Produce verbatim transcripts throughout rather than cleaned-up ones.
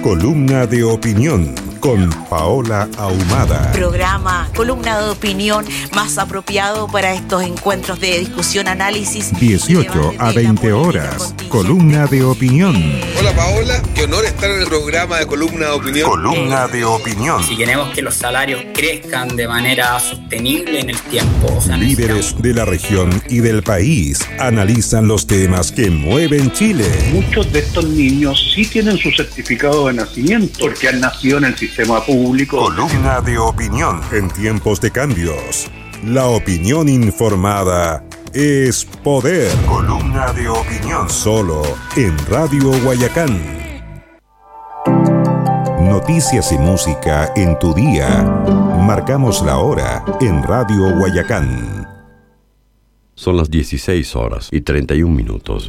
Columna de opinión con Paola Ahumada. Programa, columna de opinión más apropiado para estos encuentros de discusión, análisis. dieciocho a veinte horas. Columna de opinión. Hola Paola, qué honor estar en el programa de Columna de opinión. Columna de opinión. Si queremos que los salarios crezcan de manera sostenible en el tiempo. O sea, Líderes de la región y del país analizan los temas que mueven Chile. Muchos de estos niños sí tienen su certificado de nacimiento porque han nacido en el sistema público. Columna de opinión. En tiempos de cambios, la opinión informada es poder. Columna de opinión. Solo en Radio Guayacán. Noticias y música en tu día. Marcamos la hora en Radio Guayacán. Son las dieciséis horas y treinta y un minutos.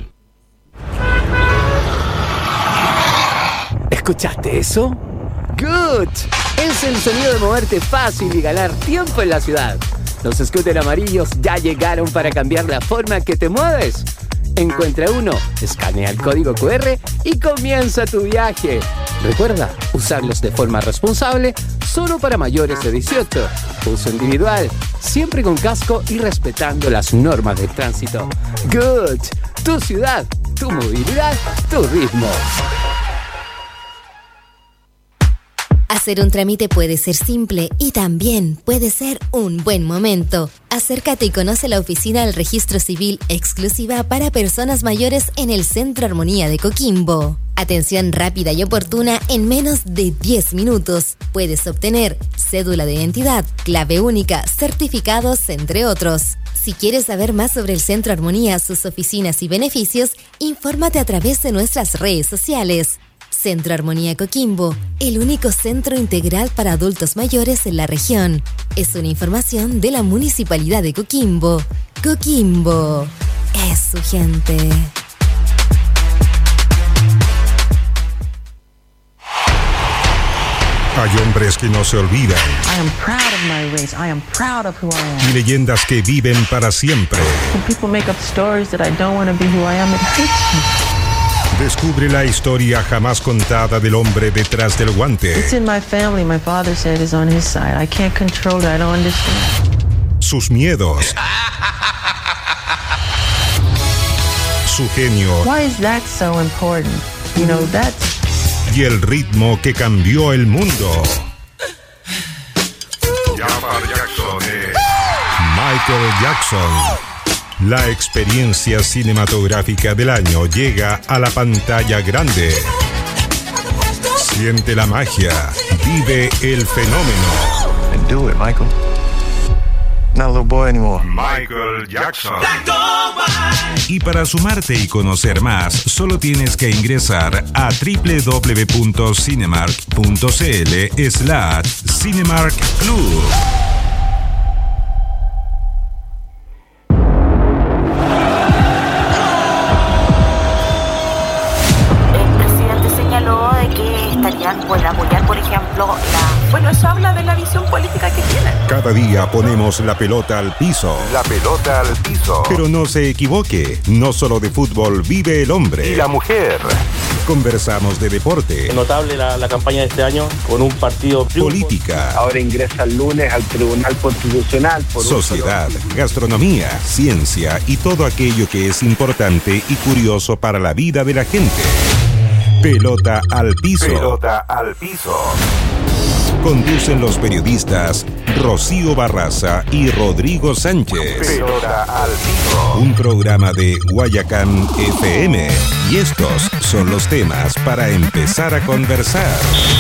¿Escuchaste eso? ¡Good! Es el sonido de moverte fácil y ganar tiempo en la ciudad. Los scooters amarillos ya llegaron para cambiar la forma que te mueves. Encuentra uno, escanea el código cu erre y comienza tu viaje. Recuerda, usarlos de forma responsable, solo para mayores de dieciocho. Uso individual, siempre con casco y respetando las normas del tránsito. Good. Tu ciudad, tu movilidad, tu ritmo. Hacer un trámite puede ser simple y también puede ser un buen momento. Acércate y conoce la oficina del Registro Civil exclusiva para personas mayores en el Centro Armonía de Coquimbo. Atención rápida y oportuna en menos de diez minutos. Puedes obtener cédula de identidad, clave única, certificados, entre otros. Si quieres saber más sobre el Centro Armonía, sus oficinas y beneficios, infórmate a través de nuestras redes sociales. Centro Armonía Coquimbo, el único centro integral para adultos mayores en la región. Es una información de la Municipalidad de Coquimbo. Coquimbo es su gente. Hay hombres que no se olvidan. I am proud of my race. I am proud of who I am. Y leyendas que viven para siempre. When people make up stories that I don't want to be who I am, it hurts me. Descubre la historia jamás contada del hombre detrás del guante. It's in my family. My father said it's on his side. I can't control it. I don't understand. Sus miedos. Su genio. Why is that so important? You know, that's... Y el ritmo que cambió el mundo. Michael Jackson. La experiencia cinematográfica del año llega a la pantalla grande. Siente la magia, vive el fenómeno. And do it, Michael. Not a little boy anymore. Michael Jackson. Y para sumarte y conocer más, solo tienes que ingresar a doble u doble u doble u punto cinemark punto c l slash Cinemark Club. Puede apoyar, por ejemplo, la... Bueno, eso habla de la visión política que tienen. Cada día ponemos la pelota al piso. La pelota al piso. Pero no se equivoque, no solo de fútbol vive el hombre. Y la mujer. Conversamos de deporte. Es notable la, la campaña de este año con un partido... Política. Ahora ingresa el lunes al Tribunal Constitucional. Por sociedad, gastronomía, ciencia y todo aquello que es importante y curioso para la vida de la gente. Pelota al piso. Pelota al piso. Conducen los periodistas Rocío Barraza y Rodrigo Sánchez. Pelota al piso. Un programa de Guayacán F M. Y estos son los temas para empezar a conversar.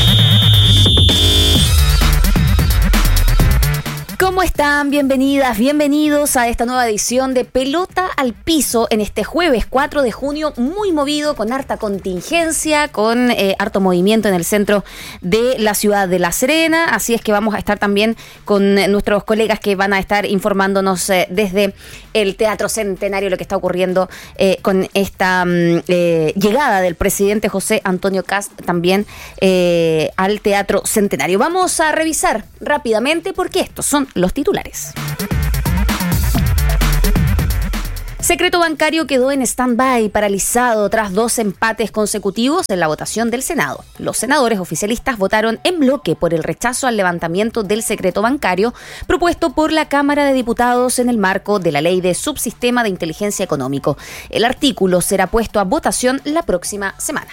¿Cómo están? Bienvenidas, bienvenidos a esta nueva edición de Pelota al Piso en este jueves cuatro de junio, muy movido, con harta contingencia, con eh, harto movimiento en el centro de la ciudad de La Serena, así es que vamos a estar también con eh, nuestros colegas que van a estar informándonos eh, desde el Teatro Centenario lo que está ocurriendo eh, con esta mm, eh, llegada del presidente José Antonio Kast también eh, al Teatro Centenario. Vamos a revisar rápidamente porque estos son los titulares. Secreto bancario quedó en stand-by, paralizado tras dos empates consecutivos en la votación del Senado. Los senadores oficialistas votaron en bloque por el rechazo al levantamiento del secreto bancario propuesto por la Cámara de Diputados en el marco de la Ley de Subsistema de Inteligencia Económico. El artículo será puesto a votación la próxima semana.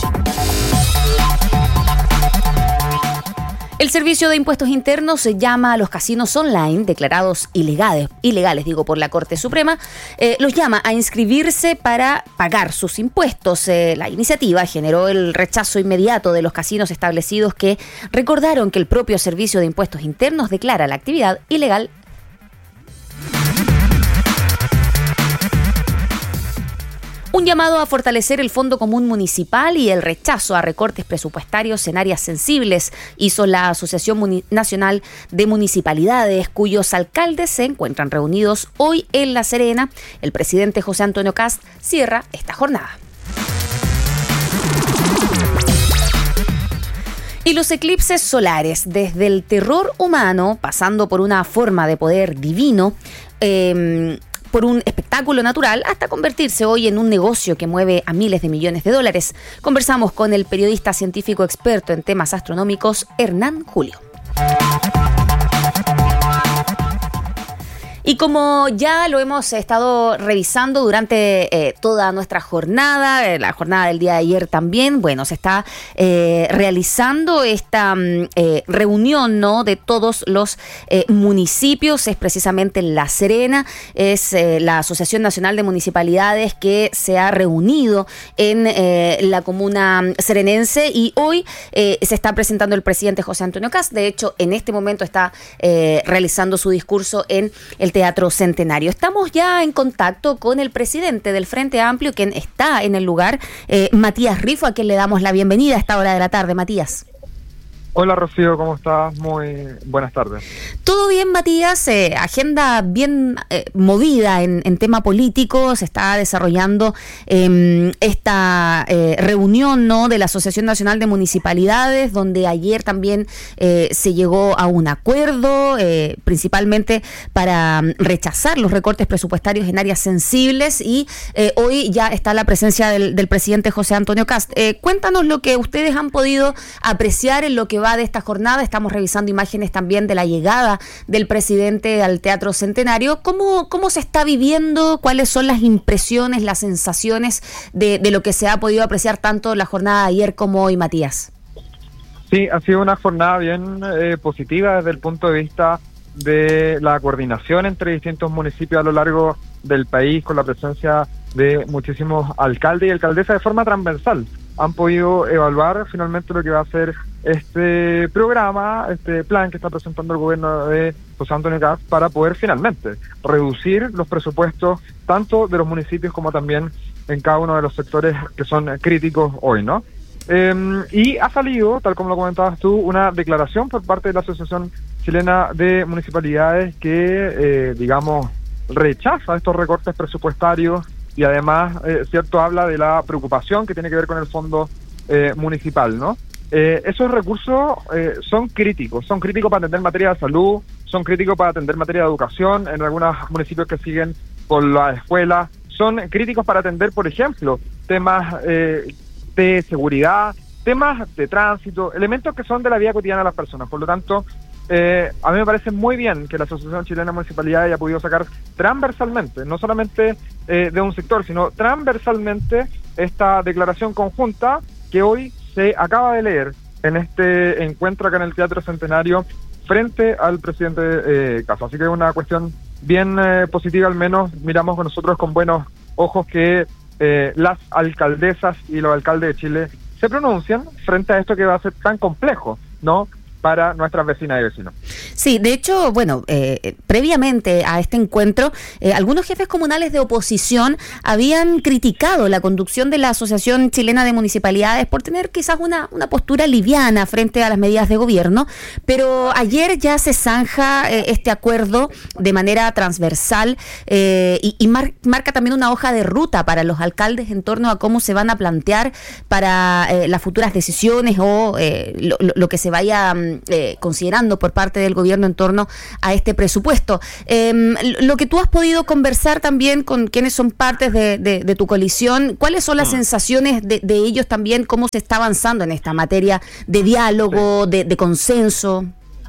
El Servicio de Impuestos Internos se llama a los casinos online declarados ilegales, ilegales digo, por la Corte Suprema, eh, los llama a inscribirse para pagar sus impuestos. Eh, la iniciativa generó el rechazo inmediato de los casinos establecidos que recordaron que el propio Servicio de Impuestos Internos declara la actividad ilegal. Un llamado a fortalecer el Fondo Común Municipal y el rechazo a recortes presupuestarios en áreas sensibles hizo la Asociación Muni- Nacional de Municipalidades, cuyos alcaldes se encuentran reunidos hoy en La Serena. El presidente José Antonio Kast cierra esta jornada. Y los eclipses solares, desde el terror humano, pasando por una forma de poder divino, eh, por un espectáculo natural, hasta convertirse hoy en un negocio que mueve a miles de millones de dólares. Conversamos con el periodista científico experto en temas astronómicos, Hernán Julio. Y como ya lo hemos estado revisando durante eh, toda nuestra jornada, eh, la jornada del día de ayer también, bueno, se está eh, realizando esta eh, reunión, ¿no?, de todos los eh, municipios. Es precisamente en La Serena, es eh, la Asociación Nacional de Municipalidades que se ha reunido en eh, la comuna serenense, y hoy eh, se está presentando el presidente José Antonio Kast. De hecho, en este momento está eh, realizando su discurso en el Teatro Centenario. Estamos ya en contacto con el presidente del Frente Amplio, quien está en el lugar, eh, Matías Rifo, a quien le damos la bienvenida a esta hora de la tarde. Matías. Hola Rocío, ¿cómo estás? Muy buenas tardes. Todo bien, Matías. Eh, agenda bien eh, movida en, en tema político. Se está desarrollando eh, esta eh, reunión, ¿no?, de la Asociación Nacional de Municipalidades, donde ayer también eh, se llegó a un acuerdo, eh, principalmente para rechazar los recortes presupuestarios en áreas sensibles, y eh, hoy ya está la presencia del, del presidente José Antonio Kast. Eh, cuéntanos lo que ustedes han podido apreciar en lo que va de esta jornada. Estamos revisando imágenes también de la llegada del presidente al Teatro Centenario. ¿Cómo, cómo se está viviendo? ¿Cuáles son las impresiones, las sensaciones de, de lo que se ha podido apreciar tanto la jornada de ayer como hoy, Matías? Sí, ha sido una jornada bien eh, positiva desde el punto de vista de la coordinación entre distintos municipios a lo largo del país, con la presencia de muchísimos alcaldes y alcaldesas de forma transversal. Han podido evaluar finalmente lo que va a ser este programa, este plan que está presentando el gobierno de José Antonio Kast, para poder finalmente reducir los presupuestos tanto de los municipios como también en cada uno de los sectores que son críticos hoy, ¿no? Eh, y ha salido, tal como lo comentabas tú, una declaración por parte de la Asociación Chilena de Municipalidades que, eh, digamos, rechaza estos recortes presupuestarios. Y además, eh, cierto, habla de la preocupación que tiene que ver con el fondo eh, municipal, ¿no? Eh, esos recursos eh, son críticos, son críticos para atender materia de salud, son críticos para atender materia de educación en algunos municipios que siguen por la escuela, son críticos para atender, por ejemplo, temas eh, de seguridad, temas de tránsito, elementos que son de la vida cotidiana de las personas. Por lo tanto, Eh, a mí me parece muy bien que la Asociación Chilena de Municipalidades haya podido sacar transversalmente, no solamente eh, de un sector, sino transversalmente, esta declaración conjunta que hoy se acaba de leer en este encuentro acá en el Teatro Centenario frente al presidente eh, Kast. Así que es una cuestión bien eh, positiva, al menos miramos con nosotros con buenos ojos que eh, las alcaldesas y los alcaldes de Chile se pronuncian frente a esto que va a ser tan complejo, ¿no?, para nuestras vecinas y vecinos. Sí, de hecho, bueno, eh, previamente a este encuentro, eh, algunos jefes comunales de oposición habían criticado la conducción de la Asociación Chilena de Municipalidades por tener quizás una, una postura liviana frente a las medidas de gobierno, pero ayer ya se zanja eh, este acuerdo de manera transversal eh, y, y mar, marca también una hoja de ruta para los alcaldes en torno a cómo se van a plantear para eh, las futuras decisiones o eh, lo, lo que se vaya eh, considerando por parte del gobierno en torno a este presupuesto. Eh, lo que tú has podido conversar también con quienes son partes de, de, de tu coalición, ¿cuáles son las sensaciones de, de ellos también? ¿Cómo se está avanzando en esta materia de diálogo, sí. de, de consenso?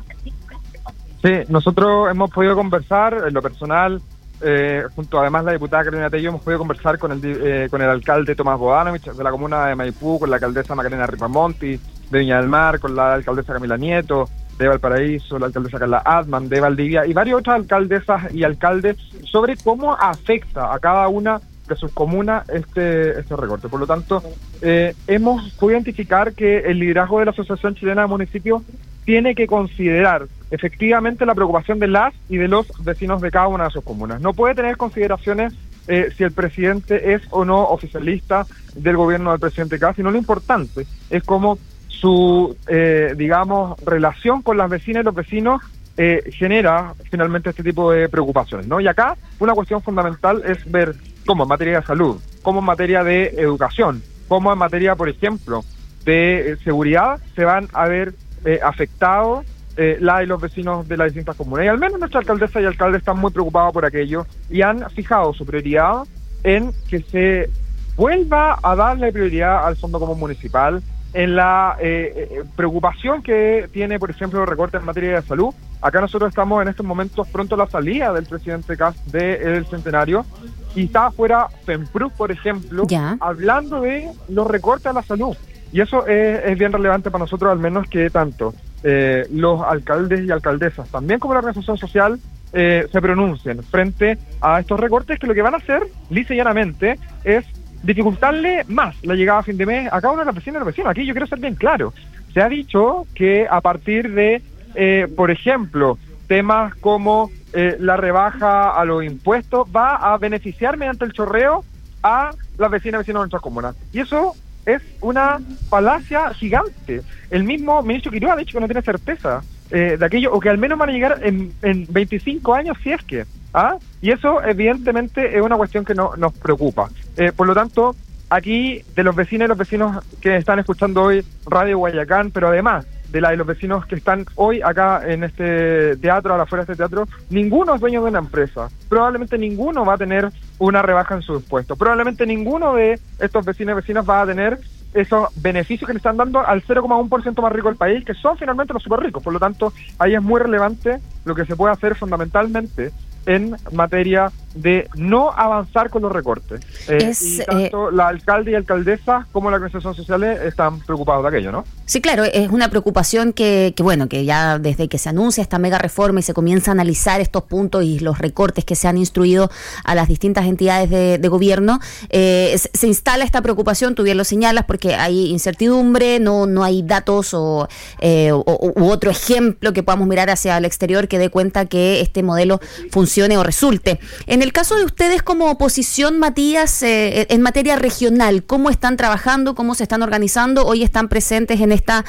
Sí, nosotros hemos podido conversar en lo personal, eh, junto además la diputada Carolina Tello, hemos podido conversar con el eh, con el alcalde Tomás Bodanovich de la comuna de Maipú, con la alcaldesa Macarena Ripamonti de Viña del Mar, con la alcaldesa Camila Nieto de Valparaíso, la alcaldesa Carla Adman de Valdivia y varias otras alcaldesas y alcaldes sobre cómo afecta a cada una de sus comunas este este recorte. Por lo tanto, eh, hemos podido identificar que el liderazgo de la Asociación Chilena de Municipios tiene que considerar efectivamente la preocupación de las y de los vecinos de cada una de sus comunas. No puede tener consideraciones eh, si el presidente es o no oficialista del gobierno del presidente Kast, sino lo importante es cómo su, eh, digamos, relación con las vecinas y los vecinos eh, genera finalmente este tipo de preocupaciones, ¿no? Y acá una cuestión fundamental es ver cómo en materia de salud, cómo en materia de educación, cómo en materia, por ejemplo, de eh, seguridad se van a ver eh, afectados Eh, la y los vecinos de las distintas comunas. Y al menos nuestra alcaldesa y alcalde están muy preocupados por aquello y han fijado su prioridad en que se vuelva a darle prioridad al Fondo Común Municipal, en la eh, eh, preocupación que tiene, por ejemplo, el recorte en materia de salud. Acá nosotros estamos en estos momentos pronto a la salida del presidente Kast del Centenario y está afuera FEMPRUC, por ejemplo, ¿ya? Hablando de los recortes a la salud. Y eso es, es bien relevante para nosotros, al menos que tanto Eh, los alcaldes y alcaldesas, también como la organización social, eh, se pronuncien frente a estos recortes que lo que van a hacer, lisa y llanamente, es dificultarle más la llegada a fin de mes a cada uno de las vecinas y los vecinos. Aquí yo quiero ser bien claro. Se ha dicho que a partir de, eh, por ejemplo, temas como eh, la rebaja a los impuestos va a beneficiar mediante el chorreo a las vecinas y vecinos de nuestras comunas. Y eso es una falacia gigante. El mismo ministro Quiroga ha dicho que no tiene certeza eh, de aquello, o que al menos van a llegar en, en veinticinco años, si es que. ¿ah? Y eso, evidentemente, es una cuestión que no, nos preocupa. Eh, por lo tanto, aquí, de los vecinos y los vecinos que están escuchando hoy Radio Guayacán, pero además de la de los vecinos que están hoy acá en este teatro, a la afuera de este teatro, ninguno es dueño de una empresa. Probablemente ninguno va a tener una rebaja en sus impuestos. Probablemente ninguno de estos vecinos y vecinas va a tener esos beneficios que le están dando al cero coma uno por ciento más rico del país, que son finalmente los super ricos. Por lo tanto, ahí es muy relevante lo que se puede hacer fundamentalmente en materia de no avanzar con los recortes. Eh, es, y tanto eh, la alcalde y alcaldesa como la organización sociales están preocupados de aquello, ¿no? Sí, claro, es una preocupación que, que, bueno, que ya desde que se anuncia esta mega reforma y se comienza a analizar estos puntos y los recortes que se han instruido a las distintas entidades de, de gobierno, eh, se, se instala esta preocupación, tú bien lo señalas, porque hay incertidumbre, no, no hay datos o, eh, o u otro ejemplo que podamos mirar hacia el exterior que dé cuenta que este modelo funcione o resulte. En el caso de ustedes como oposición, Matías, eh, en materia regional, ¿cómo están trabajando? ¿Cómo se están organizando? Hoy están presentes en esta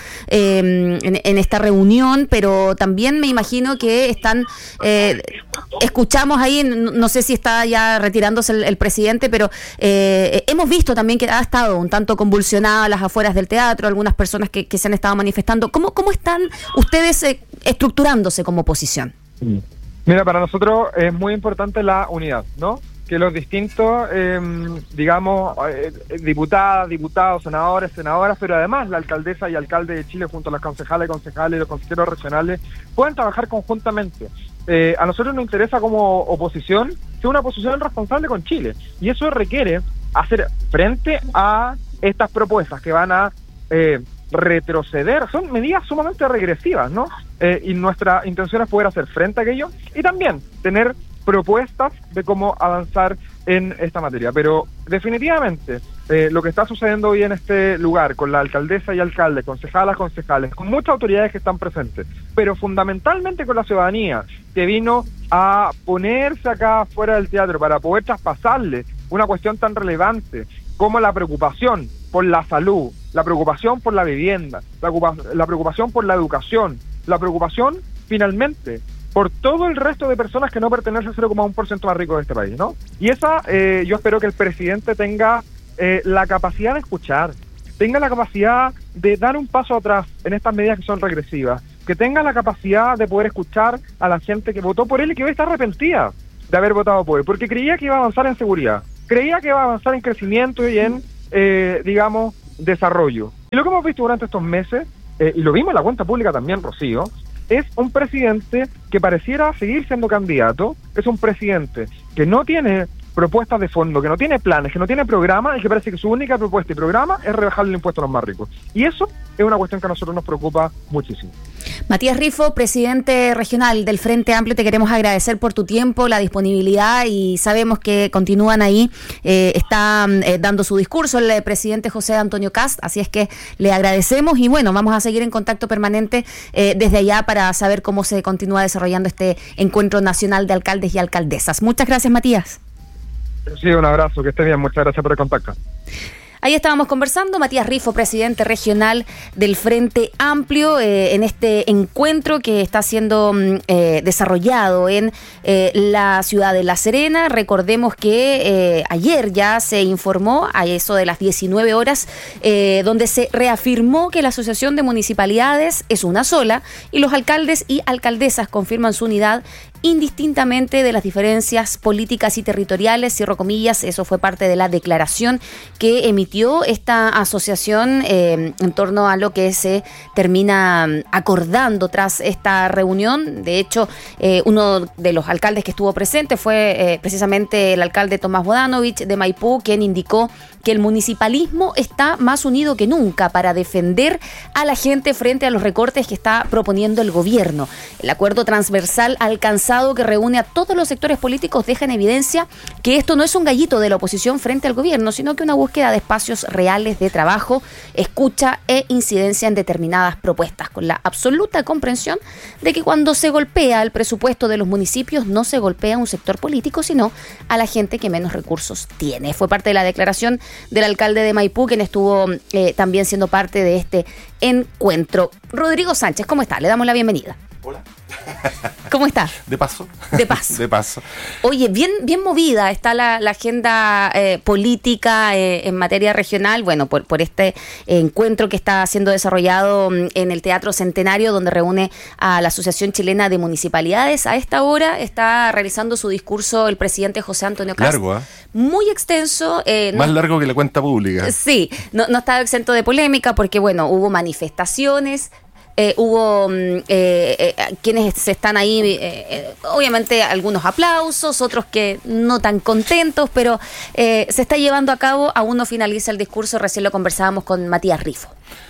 eh, en, en esta reunión, pero también me imagino que están, eh, escuchamos ahí, no, no sé si está ya retirándose el, el presidente, pero eh, hemos visto también que ha estado un tanto convulsionada las afueras del teatro, algunas personas que, que se han estado manifestando. ¿Cómo, cómo están ustedes eh, estructurándose como oposición? Mira, para nosotros es muy importante la unidad, ¿no? Que los distintos, eh, digamos, eh, diputadas, diputados, senadores, senadoras, pero además la alcaldesa y alcalde de Chile junto a los concejales, concejales y los consejeros regionales puedan trabajar conjuntamente. Eh, a nosotros nos interesa como oposición ser una oposición responsable con Chile, y eso requiere hacer frente a estas propuestas que van a eh, retroceder, son medidas sumamente regresivas, ¿no? Eh, y nuestra intención es poder hacer frente a aquello y también tener propuestas de cómo avanzar en esta materia. Pero definitivamente eh, lo que está sucediendo hoy en este lugar con la alcaldesa y alcalde, concejalas, concejales, con muchas autoridades que están presentes, pero fundamentalmente con la ciudadanía que vino a ponerse acá fuera del teatro para poder traspasarle una cuestión tan relevante como la preocupación por la salud, la preocupación por la vivienda, la, la preocupación por la educación, la preocupación finalmente por todo el resto de personas que no pertenecen al cero coma uno por ciento más rico de este país, ¿no? Y esa, eh, yo espero que el presidente tenga eh, la capacidad de escuchar, tenga la capacidad de dar un paso atrás en estas medidas que son regresivas, que tenga la capacidad de poder escuchar a la gente que votó por él y que hoy está arrepentida de haber votado por él, porque creía que iba a avanzar en seguridad, creía que iba a avanzar en crecimiento y en, eh, digamos, desarrollo. Y lo que hemos visto durante estos meses, eh, y lo vimos en la cuenta pública también, Rocío, es un presidente que pareciera seguir siendo candidato, es un presidente que no tiene propuestas de fondo, que no tiene planes, que no tiene programa y que parece que su única propuesta y programa es rebajarle el impuesto a los más ricos. Y eso es una cuestión que a nosotros nos preocupa muchísimo. Matías Rifo, presidente regional del Frente Amplio, te queremos agradecer por tu tiempo, la disponibilidad, y sabemos que continúan ahí, eh, está eh, dando su discurso el eh, presidente José Antonio Kast, así es que le agradecemos y bueno, vamos a seguir en contacto permanente eh, desde allá para saber cómo se continúa desarrollando este encuentro nacional de alcaldes y alcaldesas. Muchas gracias, Matías. Sí, un abrazo, que estés bien, muchas gracias por el contacto. Ahí estábamos conversando, Matías Rifo, presidente regional del Frente Amplio, eh, en este encuentro que está siendo eh, desarrollado en eh, la ciudad de La Serena. Recordemos que eh, ayer ya se informó, a eso de las diecinueve horas, eh, donde se reafirmó que la Asociación de Municipalidades es una sola y los alcaldes y alcaldesas confirman su unidad indistintamente de las diferencias políticas y territoriales, cierro comillas. Eso fue parte de la declaración que emitió esta asociación eh, en torno a lo que se termina acordando tras esta reunión. De hecho, eh, uno de los alcaldes que estuvo presente fue eh, precisamente el alcalde Tomás Bodanovich de Maipú, quien indicó que el municipalismo está más unido que nunca para defender a la gente frente a los recortes que está proponiendo el gobierno. El acuerdo transversal alcanzado que reúne a todos los sectores políticos deja en evidencia que esto no es un gallito de la oposición frente al gobierno, sino que una búsqueda de espacios reales de trabajo, escucha e incidencia en determinadas propuestas, con la absoluta comprensión de que cuando se golpea el presupuesto de los municipios no se golpea a un sector político, sino a la gente que menos recursos tiene. Fue parte de la declaración del alcalde de Maipú, quien estuvo eh, también siendo parte de este encuentro. Rodrigo Sánchez, ¿cómo está? Le damos la bienvenida. Hola. ¿Cómo está? De paso. De paso. De paso. Oye, bien, bien movida está la, la agenda eh, política eh, en materia regional, bueno, por, por este eh, encuentro que está siendo desarrollado en el Teatro Centenario, donde reúne a la Asociación Chilena de Municipalidades. A esta hora está realizando su discurso el presidente José Antonio Kast. Largo, ¿eh? Muy extenso. Eh, Más no, largo que la cuenta pública. Sí, no, no está exento de polémica porque, bueno, hubo manifestaciones. Eh, hubo eh, eh, quienes se están ahí, eh, eh, obviamente algunos aplausos, otros que no tan contentos, pero eh, se está llevando a cabo, aún no finaliza el discurso, recién lo conversábamos con Matías Rifo.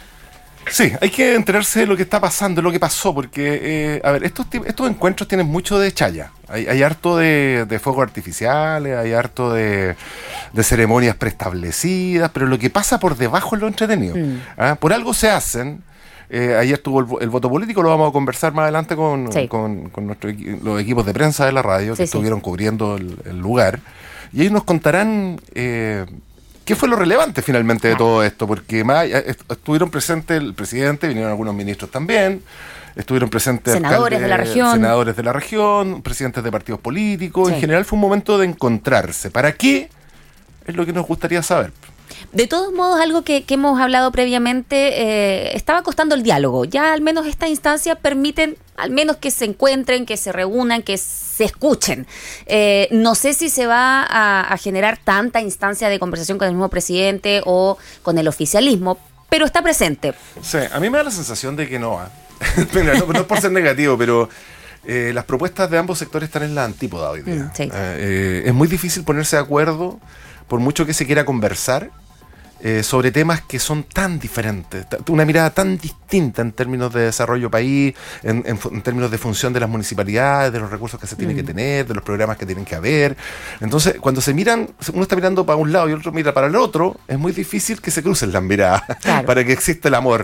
Sí, hay que enterarse de lo que está pasando, de lo que pasó, porque, eh, a ver, estos, estos encuentros tienen mucho de chaya. Hay, hay harto de, de fuegos artificiales, hay harto de, de ceremonias preestablecidas, pero lo que pasa por debajo es lo entretenido. Mm. ¿Ah? Por algo se hacen. Eh, ayer estuvo el, el voto político, lo vamos a conversar más adelante con, sí. con, con nuestro, los equipos de prensa de la radio que sí, estuvieron sí. cubriendo el, el lugar. Y ellos nos contarán eh, qué fue lo relevante finalmente de todo esto, porque más, estuvieron presentes el presidente, vinieron algunos ministros también, estuvieron presentes senadores alcaldes, de la región, senadores de la región, presidentes de partidos políticos. Sí. En general fue un momento de encontrarse. ¿Para qué? Es lo que nos gustaría saber. De todos modos, algo que, que hemos hablado previamente, eh, estaba costando el diálogo. Ya al menos esta instancia permiten al menos que se encuentren, que se reúnan, que se escuchen. Eh, no sé si se va a, a generar tanta instancia de conversación con el mismo presidente o con el oficialismo, pero está presente. Sí, a mí me da la sensación de que no. ¿eh? Mira, no, no es por ser negativo, pero eh, las propuestas de ambos sectores están en la antípoda hoy día. Mm, sí. eh, eh, es muy difícil ponerse de acuerdo, por mucho que se quiera conversar, eh, sobre temas que son tan diferentes, una mirada tan distinta en términos de desarrollo país, en, en, en términos de función de las municipalidades, de los recursos que se tienen mm. que tener, de los programas que tienen que haber. Entonces, cuando se miran, uno está mirando para un lado y el otro mira para el otro, es muy difícil que se crucen las miradas, claro, para que exista el amor.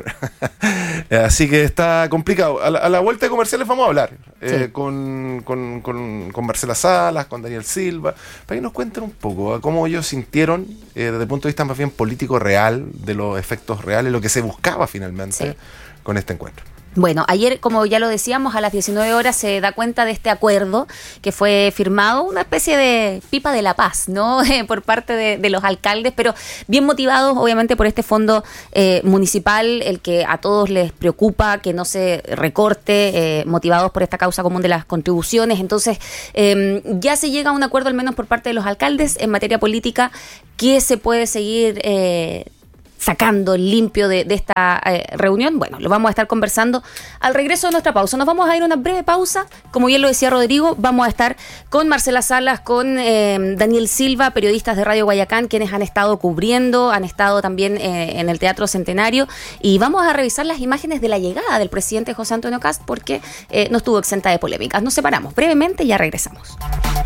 Así que está complicado. A la, a la vuelta de comerciales vamos a hablar eh, sí. con, con, con, con Marcela Salas, con Daniel Silva, para que nos cuenten un poco cómo ellos sintieron eh, desde el punto de vista más bien político real, de los efectos reales, lo que se buscaba finalmente sí. con este encuentro. Bueno, ayer, como ya lo decíamos, a las diecinueve horas se da cuenta de este acuerdo que fue firmado, una especie de pipa de la paz, ¿no? Por parte de, de los alcaldes, pero bien motivados, obviamente, por este fondo eh, municipal, el que a todos les preocupa que no se recorte, eh, motivados por esta causa común de las contribuciones. Entonces, eh, ya se llega a un acuerdo, al menos por parte de los alcaldes, en materia política, que se puede seguir eh, sacando limpio de, de esta eh, reunión. Bueno, lo vamos a estar conversando al regreso de nuestra pausa. Nos vamos a ir a una breve pausa. Como bien lo decía Rodrigo, vamos a estar con Marcela Salas, con eh, Daniel Silva, periodistas de Radio Guayacán, quienes han estado cubriendo, han estado también eh, en el Teatro Centenario, y vamos a revisar las imágenes de la llegada del presidente José Antonio Kast, porque eh, no estuvo exenta de polémicas. Nos separamos brevemente y ya regresamos.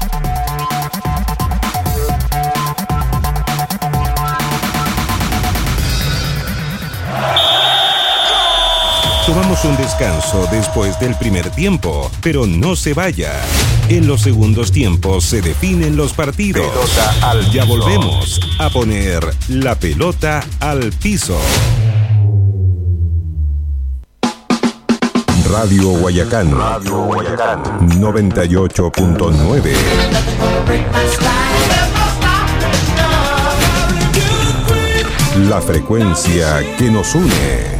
Tomamos un descanso después del primer tiempo, pero no se vaya. En los segundos tiempos se definen los partidos. Pelota al ya piso. Volvemos a poner la pelota al piso. Radio Guayacán, Radio Guayacán noventa y ocho punto nueve. La frecuencia que nos une.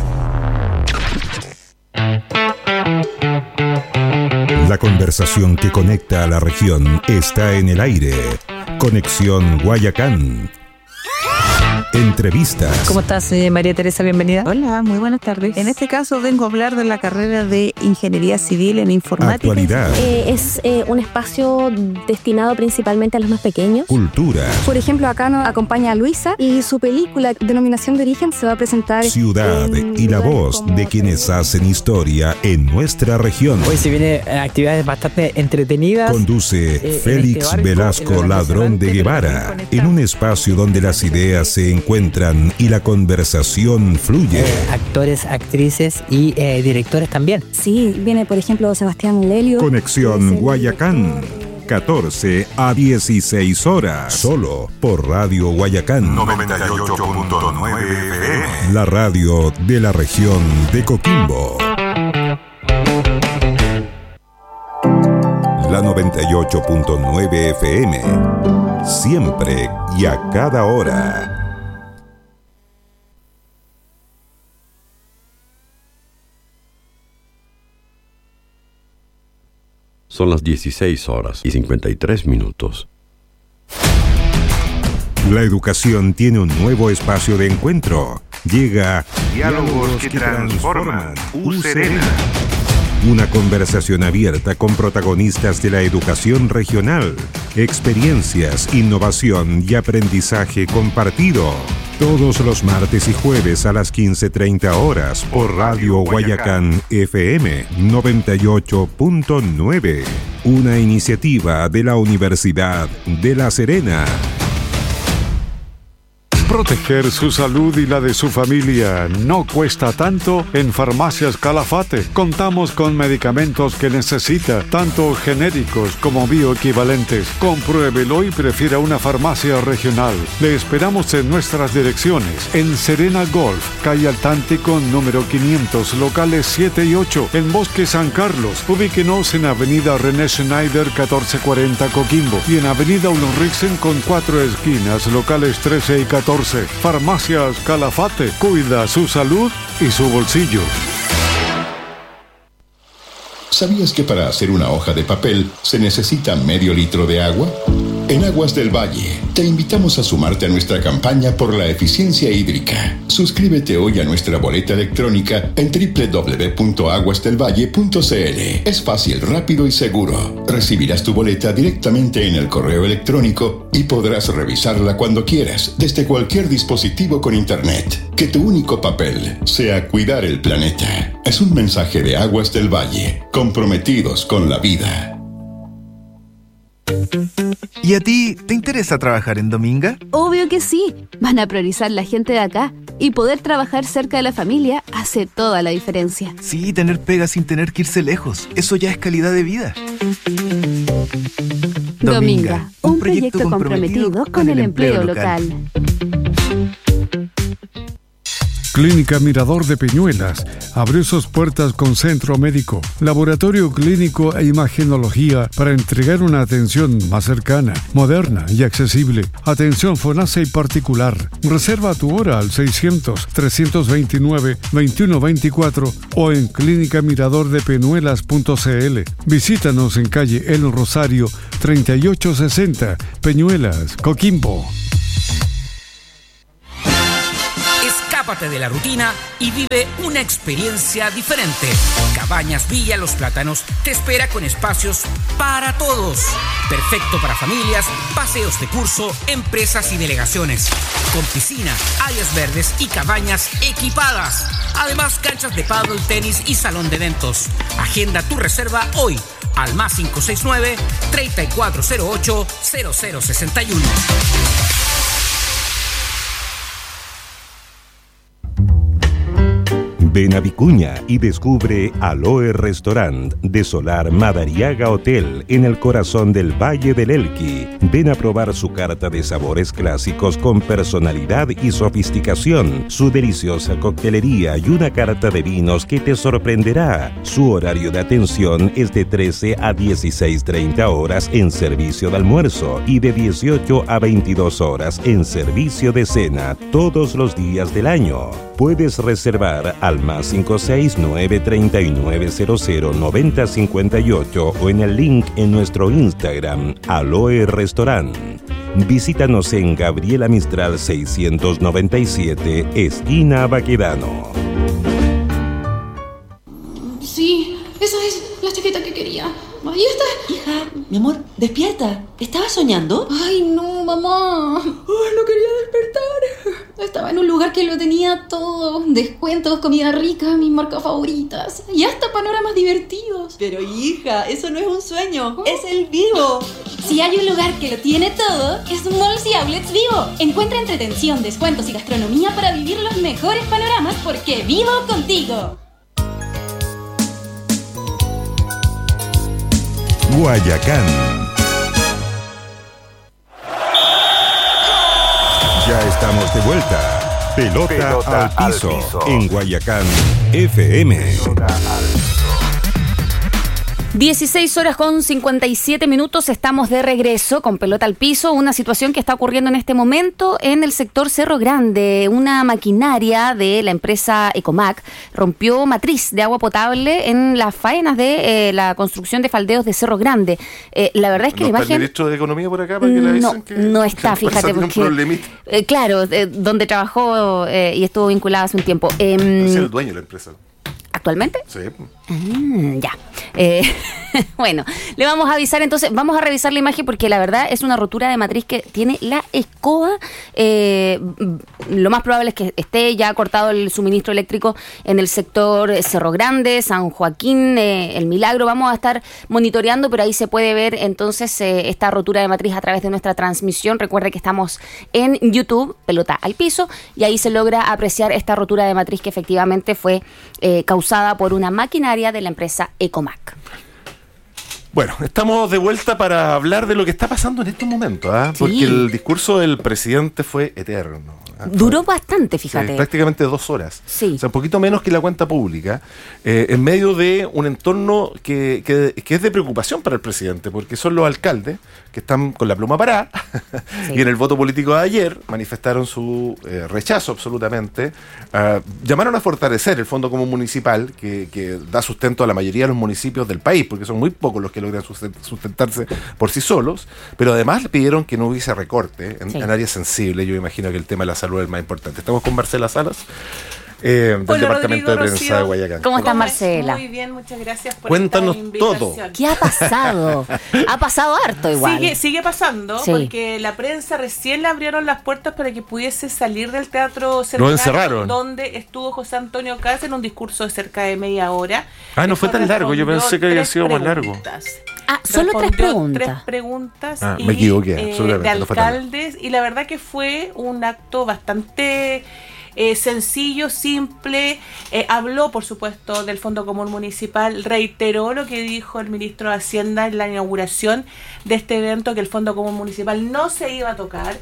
La conversación que conecta a la región está en el aire. Conexión Guayacán. Entrevistas. ¿Cómo estás, eh, María Teresa? Bienvenida. Hola, muy buenas tardes. En este caso vengo a hablar de la carrera de Ingeniería Civil en Informática. Actualidad. Eh, es eh, un espacio destinado principalmente a los más pequeños. Cultura. Por ejemplo, acá nos acompaña a Luisa y su película Denominación de Origen se va a presentar. Ciudad y la voz de quienes hacen historia en nuestra región. Hoy se vienen actividades bastante entretenidas. Conduce eh, Félix este barco, Velasco Ladrón de Guevara, en un espacio donde las ideas se encuentran y la conversación fluye. Eh, actores, actrices y eh, directores también. Sí, viene por ejemplo Sebastián Lelio. Conexión Guayacán, catorce a dieciséis horas, solo por Radio Guayacán noventa y ocho punto nueve F M, la radio de la región de Coquimbo. La noventa y ocho punto nueve F M, siempre y a cada hora. Son las dieciséis horas y cincuenta y tres minutos. La educación tiene un nuevo espacio de encuentro. Llega Diálogos que Transforman, U Serena. Una conversación abierta con protagonistas de la educación regional, experiencias, innovación y aprendizaje compartido. Todos los martes y jueves a las quince treinta horas por Radio Guayacán F M noventa y ocho punto nueve. Una iniciativa de la Universidad de La Serena. Proteger su salud y la de su familia no cuesta tanto en Farmacias Calafate. Contamos con medicamentos que necesita, tanto genéricos como bioequivalentes. Compruébelo y prefiera una farmacia regional. Le esperamos en nuestras direcciones. En Serena Golf, calle Altántico número quinientos, locales siete y ocho. En Bosque San Carlos, ubíquenos en Avenida René Schneider catorce cuarenta Coquimbo. Y en Avenida Ulriksen con cuatro esquinas, locales trece y catorce. Farmacias Calafate, cuida su salud y su bolsillo. ¿Sabías que para hacer una hoja de papel se necesita medio litro de agua? En Aguas del Valle, te invitamos a sumarte a nuestra campaña por la eficiencia hídrica. Suscríbete hoy a nuestra boleta electrónica en doble u doble u doble u punto aguas del valle punto c l. Es fácil, rápido y seguro. Recibirás tu boleta directamente en el correo electrónico y podrás revisarla cuando quieras, desde cualquier dispositivo con internet. Que tu único papel sea cuidar el planeta. Es un mensaje de Aguas del Valle, comprometidos con la vida. ¿Y a ti te interesa trabajar en Dominga? Obvio que sí. Van a priorizar la gente de acá. Y poder trabajar cerca de la familia hace toda la diferencia. Sí, tener pega sin tener que irse lejos. Eso ya es calidad de vida. Dominga, Dominga un, un proyecto, proyecto comprometido con, con el empleo, empleo local. local. Clínica Mirador de Peñuelas abrió sus puertas con centro médico, laboratorio clínico e imagenología para entregar una atención más cercana, moderna y accesible. Atención FONASA y particular. Reserva tu hora al seiscientos, trescientos veintinueve, veintiuno veinticuatro o en clínica mirador de peñuelas punto c l. Visítanos en calle El Rosario treinta y ocho sesenta, Peñuelas, Coquimbo. Escápate de la rutina y vive una experiencia diferente. Cabañas Villa Los Plátanos te espera con espacios para todos. Perfecto para familias, paseos de curso, empresas y delegaciones. Con piscina, áreas verdes y cabañas equipadas. Además, canchas de pádel, tenis y salón de eventos. Agenda tu reserva hoy al más cinco seis nueve, treinta y cuatro cero ocho, cero cero sesenta y uno. Ven a Vicuña y descubre Aloe Restaurant de Solar Madariaga Hotel en el corazón del Valle del Elqui. Ven a probar su carta de sabores clásicos con personalidad y sofisticación, su deliciosa coctelería y una carta de vinos que te sorprenderá. Su horario de atención es de trece a dieciséis treinta horas en servicio de almuerzo y de dieciocho a veintidós horas en servicio de cena todos los días del año. Puedes reservar al más cinco seis nueve, treinta y nueve cero cero, noventa cincuenta y ocho o en el link en nuestro Instagram, Aloe Restaurant. Visítanos en Gabriela Mistral seiscientos noventa y siete, esquina Baquedano. Sí, esa es la chaqueta que quería. Ahí está. Hija, mi amor, despierta. ¿Estabas soñando? Ay, no, mamá. Ay, no quería despertar. Estaba en un lugar que lo tenía todo. Descuentos, comida rica, mis marcas favoritas. Y hasta panoramas divertidos. Pero hija, eso no es un sueño. ¿Oh? Es el Vivo. Si hay un lugar que lo tiene todo, es Malls y Outlets Vivo. Encuentra entretención, descuentos y gastronomía para vivir los mejores panoramas porque vivo contigo. Guayacán. Ya estamos de vuelta. Pelota, Pelota al, piso, al piso en Guayacán F M. dieciséis horas con cincuenta y siete minutos, estamos de regreso con Pelota al Piso, una situación que está ocurriendo en este momento en el sector Cerro Grande. Una maquinaria de la empresa Ecomac rompió matriz de agua potable en las faenas de eh, la construcción de faldeos de Cerro Grande. Eh, la verdad es que ¿No la está imagen... el ministro de Economía por acá para que le avisen no, que... No está, fíjate, porque... Eh, claro, eh, donde trabajó eh, y estuvo vinculado hace un tiempo. Eh, es el dueño de la empresa. ¿Actualmente? Sí. Mm, ya. Eh, bueno, le vamos a avisar entonces, vamos a revisar la imagen porque la verdad es una rotura de matriz que tiene la escoba. Eh, lo más probable es que esté ya cortado el suministro eléctrico en el sector Cerro Grande, San Joaquín, eh, El Milagro. Vamos a estar monitoreando, pero ahí se puede ver entonces eh, esta rotura de matriz a través de nuestra transmisión. Recuerde que estamos en YouTube, Pelota al Piso, y ahí se logra apreciar esta rotura de matriz que efectivamente fue eh, causada por una maquinaria de la empresa Ecomac. Bueno, estamos de vuelta para hablar de lo que está pasando en estos momentos, ¿eh? Sí. Porque el discurso del presidente fue eterno. ¿eh? Duró bastante, fíjate. Sí, prácticamente dos horas. Sí. O sea, un poquito menos que la cuenta pública, eh, en medio de un entorno que, que, que es de preocupación para el presidente, porque son los alcaldes que están con la pluma parada sí. y en el voto político de ayer manifestaron su eh, rechazo absolutamente. Uh, llamaron a fortalecer el Fondo Común Municipal, que, que da sustento a la mayoría de los municipios del país, porque son muy pocos los que logran sustentarse por sí solos, pero además le pidieron que no hubiese recorte en, sí. en áreas sensibles. Yo imagino que el tema de la salud es el más importante. Estamos con Marcela Salas, eh, del Hola, Departamento Rodrigo, de Prensa Rocío. de Guayacán. ¿Cómo estás, Marcela? Muy bien, muchas gracias por Cuéntanos esta invitación. todo. ¿Qué ha pasado? Ha pasado harto igual. Sigue, sigue pasando, sí. porque la prensa recién le abrieron las puertas para que pudiese salir del Teatro Cerro Lo Grande, encerraron. donde estuvo José Antonio Caz en un discurso de cerca de media hora. Ah, no fue tan largo, yo pensé que había sido más largo. Ah, solo tres preguntas. Tres preguntas ah, y, me equivoqué, eh, de alcaldes, y la verdad que fue un acto bastante eh, sencillo, simple. Eh, habló, por supuesto, del Fondo Común Municipal, reiteró lo que dijo el ministro de Hacienda en la inauguración de este evento, que el Fondo Común Municipal no se iba a tocar,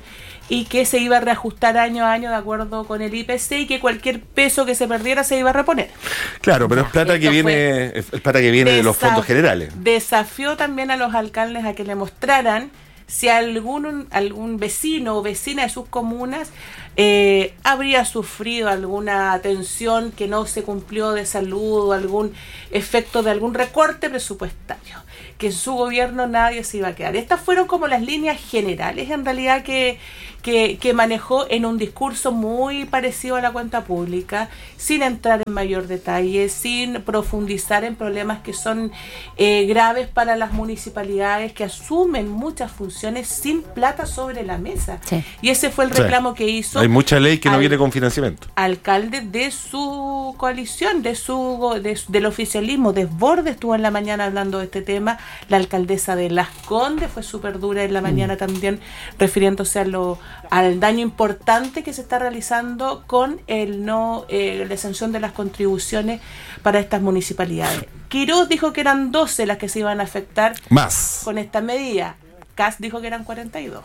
y que se iba a reajustar año a año de acuerdo con el I P C y que cualquier peso que se perdiera se iba a reponer. Claro, pero es plata que viene, es plata que viene de los fondos generales. Desafió también a los alcaldes a que le mostraran si algún, algún vecino o vecina de sus comunas eh, habría sufrido alguna atención que no se cumplió de salud o algún efecto de algún recorte presupuestario, que en su gobierno nadie se iba a quedar. Estas fueron como las líneas generales en realidad que, que, que manejó en un discurso muy parecido a la cuenta pública, sin entrar en mayor detalle, sin profundizar en problemas que son eh, graves para las municipalidades que asumen muchas funciones sin plata sobre la mesa. Sí. Y ese fue el reclamo sí. que hizo. Hay mucha ley que no viene con financiamiento. Alcalde de su coalición, de su, de su del oficialismo. Desbordes estuvo en la mañana hablando de este tema. La alcaldesa de Las Condes fue súper dura en la mañana mm. también, refiriéndose a lo, al daño importante que se está realizando con el no eh, la exención de las contribuciones para estas municipalidades. Quiroz dijo que eran doce las que se iban a afectar más con esta medida. Kass dijo que eran cuarenta y dos.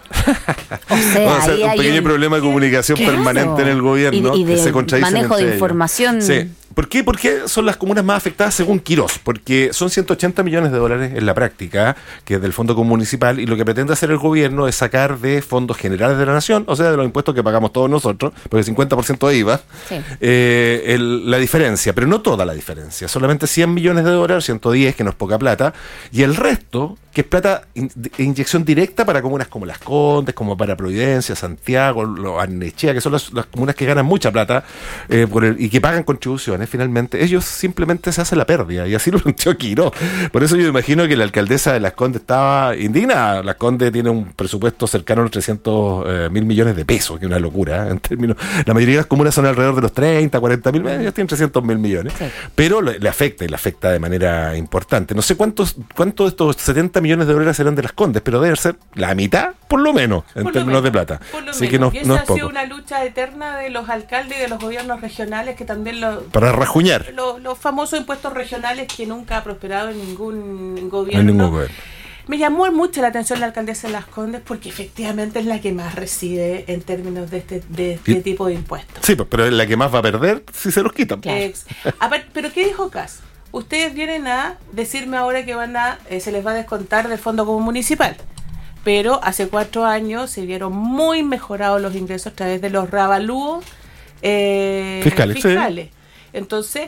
O sea, o sea un pequeño un... problema de comunicación claro. permanente en el gobierno. Y, y de que se contradicen manejo de ellos. información. Sí. ¿Por qué? ¿Por qué son las comunas más afectadas según Quiroz? Porque son ciento ochenta millones de dólares en la práctica, que es del Fondo Común Municipal, y lo que pretende hacer el gobierno es sacar de fondos generales de la nación, o sea, de los impuestos que pagamos todos nosotros, porque cincuenta por ciento de I V A, sí. eh, el, la diferencia, pero no toda la diferencia, solamente cien millones de dólares, ciento diez, que no es poca plata, y el resto, que es plata, in, inyección directa para comunas como Las Condes, como para Providencia, Santiago, Arnechea, que son las, las comunas que ganan mucha plata eh, por el, y que pagan contribuciones. Finalmente, ellos simplemente se hacen la pérdida, y así lo planteó Quiroz. Por eso yo imagino que la alcaldesa de Las Condes estaba indignada. Las Condes tiene un presupuesto cercano a los trescientos mil millones de pesos, que es una locura, ¿eh? En términos, la mayoría de las comunas son alrededor de los treinta, cuarenta mil, ellos tienen trescientos mil millones, sí. Pero le, le afecta, y le afecta de manera importante. No sé cuántos, cuántos de estos setenta millones de dólares serán de Las Condes, pero debe ser la mitad, por lo menos, en por términos de plata. Así que no, y esa no es ha poco. sido una lucha eterna de los alcaldes y de los gobiernos regionales, que también lo... Para rajuñar. Los, los famosos impuestos regionales que nunca ha prosperado en ningún gobierno. En ningún gobierno. Me llamó mucho la atención la alcaldesa de Las Condes, porque efectivamente es la que más recibe en términos de este, de este tipo de impuestos. Sí, pero es la que más va a perder si se los quitan. Claro. Ex, a ver, ¿pero qué dijo Kass? Ustedes vienen a decirme ahora que van a eh, se les va a descontar del Fondo Común Municipal. Pero hace cuatro años se vieron muy mejorados los ingresos a través de los reavalúos eh, fiscales. fiscales. Sí. Entonces...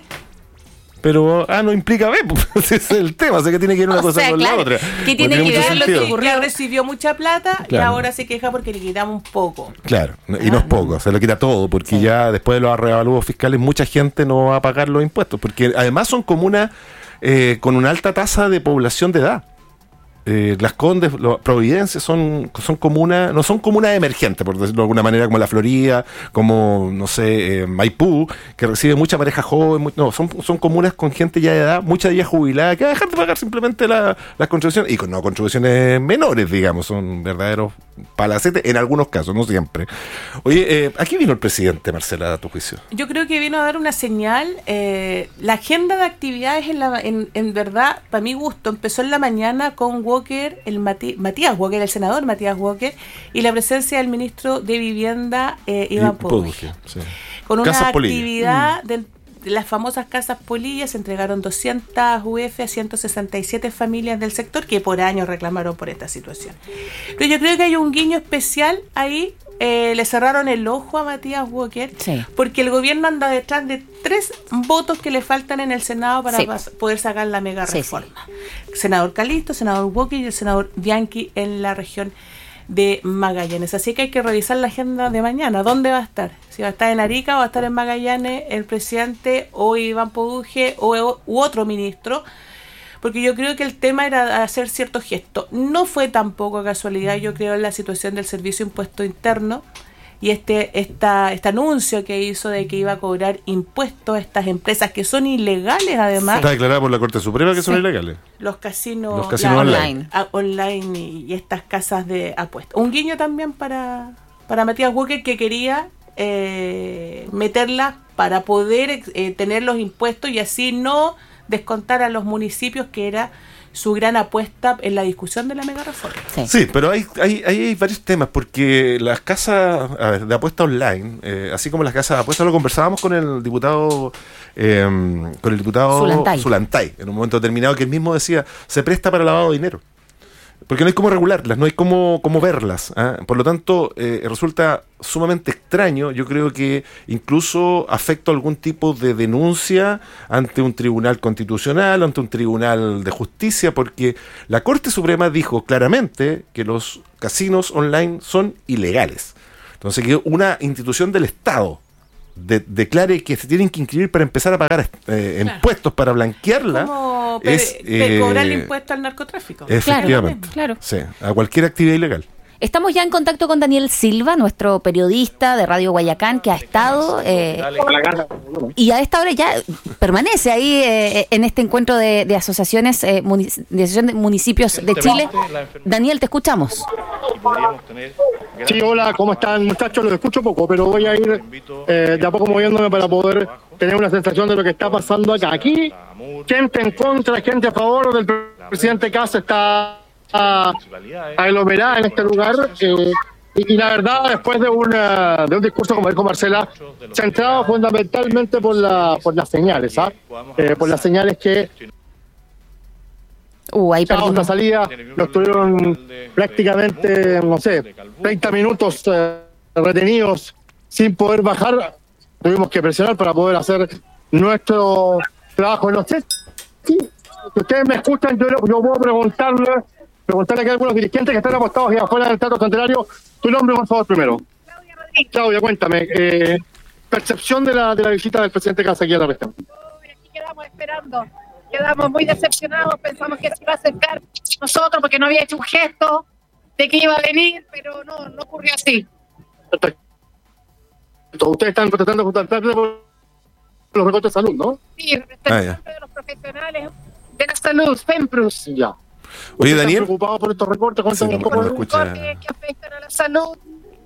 Pero, ah, no implica B, ese es el tema, o sea que tiene que ir una o cosa sea, con claro, la otra. Que tiene no que tiene ver lo sentido. que ya recibió mucha plata, claro. Y ahora se queja porque le quitamos un poco. Claro, y no es poco, se le quita todo, porque sí. Ya después de los reavalúos fiscales mucha gente no va a pagar los impuestos, porque además son comunas eh, con una alta tasa de población de edad. Eh, Las Condes, lo, Providencia son, son comunas, no son comunas emergentes, por decirlo de alguna manera, como la Florida, como, no sé, eh, Maipú, que recibe mucha pareja joven, muy, no, son, son comunas con gente ya de edad, mucha de ellas jubilada, que va a dejar de pagar simplemente la, las contribuciones, y con no contribuciones menores, digamos, son verdaderos palacetes, en algunos casos, no siempre. Oye, eh, ¿aquí vino el presidente, Marcela, a tu juicio? Yo creo que vino a dar una señal. Eh, la agenda de actividades, en, la, en, en verdad, para mi gusto, empezó en la mañana con Walker, el Mati, Matías Walker, el senador Matías Walker, y la presencia del ministro de Vivienda, eh, Iván Poduje. Sí. Con una Casas actividad mm. de, de las famosas casas polillas. Se entregaron doscientas U F a ciento sesenta y siete familias del sector que por años reclamaron por esta situación. Pero yo creo que hay un guiño especial ahí. Eh, le cerraron el ojo a Matías Walker, sí. Porque el gobierno anda detrás de tres votos que le faltan en el Senado para sí. poder sacar la mega reforma. Sí, sí. Senador Calisto, senador Walker y el senador Bianchi en la región de Magallanes. Así que hay que revisar la agenda de mañana. ¿Dónde va a estar? Si va a estar en Arica o va a estar en Magallanes el presidente o Iván Poduje o u otro ministro. Porque yo creo que el tema era hacer ciertos gestos. No fue tampoco casualidad, yo creo, en la situación del Servicio de Impuesto Interno y este esta este anuncio que hizo de que iba a cobrar impuestos a estas empresas que son ilegales, además. Está declarada por la Corte Suprema que sí. son ilegales. Los casinos, Los casinos online, a, online y, y estas casas de apuestas. Un guiño también para, para Matías Walker, que quería eh, meterlas para poder eh, tener los impuestos y así no descontar a los municipios, que era su gran apuesta en la discusión de la mega reforma. Sí, sí, pero hay, hay, hay varios temas, porque las casas a ver, de apuesta online, eh, así como las casas de apuesta, lo conversábamos con el diputado eh, con el diputado Zulantay. Zulantay en un momento determinado, que él mismo decía, se presta para lavado de dinero. Porque no hay cómo regularlas, no hay cómo, cómo verlas. ¿eh? Por lo tanto, eh, resulta sumamente extraño. Yo creo que incluso afecta algún tipo de denuncia ante un tribunal constitucional, ante un tribunal de justicia, porque la Corte Suprema dijo claramente que los casinos online son ilegales. Entonces, que una institución del Estado De, declare que se tienen que inscribir para empezar a pagar eh, claro. impuestos para blanquearla, como es pe- eh, cobrar el impuesto al narcotráfico. Efectivamente, claro, claro. Sí, a cualquier actividad ilegal. Estamos ya en contacto con Daniel Silva, nuestro periodista de Radio Guayacán, que ha estado eh, y a esta hora ya permanece ahí eh, en este encuentro de, de asociaciones eh, munic- de asociación de municipios de Chile. Daniel, te escuchamos. Sí, hola, ¿cómo están, muchachos? Los escucho poco, pero voy a ir eh, de a poco moviéndome para poder tener una sensación de lo que está pasando acá. Aquí, gente en contra, gente a favor del presidente Kast está a, aglomerada en este lugar. Eh, y, y la verdad, después de, una, de un discurso, como dijo Marcela, centrado fundamentalmente por, la, por las señales, ¿ah? Eh, por las señales que... Uh, ahí a otra salida nos tuvieron prácticamente, no sé, treinta minutos eh, retenidos sin poder bajar. Tuvimos que presionar para poder hacer nuestro trabajo. No sé si ustedes me escuchan, yo, yo puedo preguntarle, preguntarle aquí a algunos dirigentes que están apostados ahí afuera del Teatro Centenario. Tu nombre, por favor, primero. Claudia Rodríguez. Claudia, cuéntame, eh, percepción de la, de la visita del presidente Kast aquí a la región. Aquí quedamos esperando. Quedamos muy decepcionados, pensamos que se iba a acercar nosotros porque no había hecho un gesto de que iba a venir, pero no, no ocurrió así. Perfecto. Ustedes están protestando justamente por los recortes de salud, ¿no? Sí, representantes ah, de los profesionales de la salud, FEMPRUS. Ya. Oye, Daniel. ¿Están preocupados por estos recortes? Cuéntame sí, un poco. No escucha... que afectan a la salud.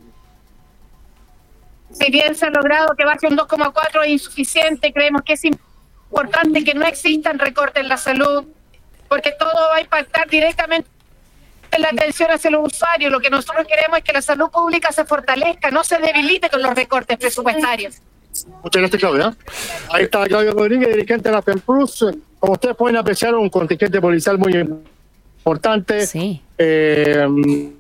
Si bien se ha logrado que baje un dos coma cuatro es insuficiente, creemos que es importante que no existan recortes en la salud, porque todo va a impactar directamente en la atención hacia los usuarios. Lo que nosotros queremos es que la salud pública se fortalezca, no se debilite con los recortes presupuestarios. Muchas gracias, Claudia. Ahí está Claudia Rodríguez, dirigente de la FEMPRUS. Como ustedes pueden apreciar, un contingente policial muy importante. Sí. Eh,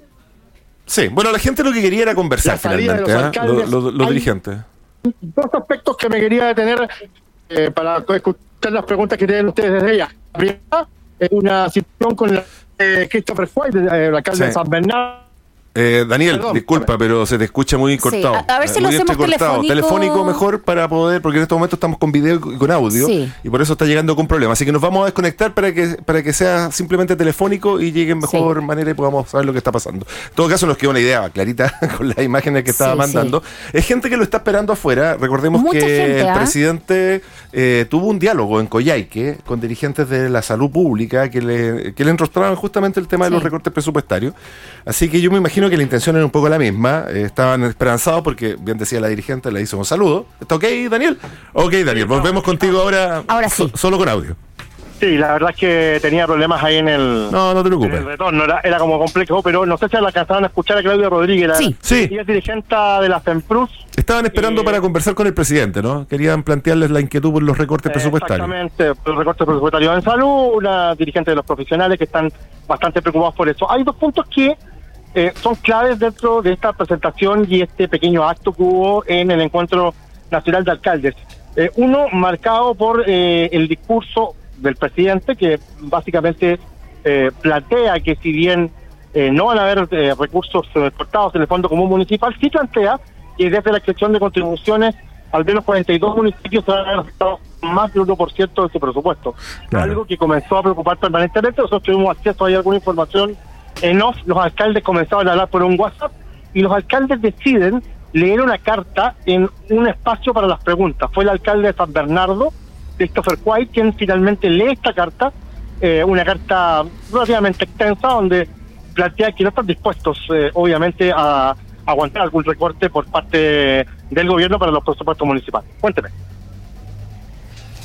sí, bueno, la gente lo que quería era conversar finalmente, ¿eh? Los lo, lo dirigentes. Dos aspectos que me quería detener Eh, para escuchar las preguntas que tienen ustedes desde ella. La primera es una situación con la, eh, Christopher White, eh, el alcalde sí. de San Bernardo. Eh, Daniel, Perdón, disculpa, pero se te escucha muy cortado. Sí, a, a ver si eh, lo hacemos telefónico. Telefónico mejor para poder, porque en este momento estamos con video y con audio, sí. y por eso está llegando con problemas. Así que nos vamos a desconectar para que para que sea simplemente telefónico y llegue en mejor sí. manera y podamos saber lo que está pasando. En todo caso, nos queda una idea clarita con las imágenes que estaba sí, mandando. Sí. Es gente que lo está esperando afuera. Recordemos Mucha que gente, el ¿eh? presidente eh, tuvo un diálogo en Coyhaique con dirigentes de la salud pública que le, que le enrostraban justamente el tema sí. de los recortes presupuestarios. Así que yo me imagino que la intención era un poco la misma. Eh, estaban esperanzados porque, bien decía la dirigente, le hizo un saludo. ¿Está ok, Daniel? Ok, Daniel, volvemos contigo ahora, ahora sí. so, solo con audio. Sí, la verdad es que tenía problemas ahí en el, no, no te preocupes. En el retorno, era, era como complejo, pero no sé si la alcanzaron a escuchar a Claudia Rodríguez, sí, la, sí. la dirigente de la FEMPRUS. Estaban esperando eh, para conversar con el presidente, ¿no? Querían plantearles la inquietud por los recortes presupuestarios. Exactamente, por los recortes presupuestarios en salud, una dirigente de los profesionales que están bastante preocupados por eso. Hay dos puntos que eh, son claves dentro de esta presentación y este pequeño acto que hubo en el Encuentro Nacional de Alcaldes. Eh, uno, marcado por eh, el discurso del presidente, que básicamente eh, plantea que si bien eh, no van a haber eh, recursos eh, cortados en el Fondo Común Municipal, sí plantea que desde la excepción de contribuciones al menos cuarenta y dos municipios se van a haber afectado más del uno por ciento de su presupuesto. Claro. Algo que comenzó a preocupar permanentemente. Nosotros tuvimos acceso a alguna información en off, los alcaldes comenzaron a hablar por un WhatsApp y los alcaldes deciden leer una carta en un espacio para las preguntas. Fue el alcalde de San Bernardo, Christopher White, quien finalmente lee esta carta, eh, una carta relativamente extensa, donde plantea que no están dispuestos, eh, obviamente, a, a aguantar algún recorte por parte del gobierno para los presupuestos municipales. Cuénteme.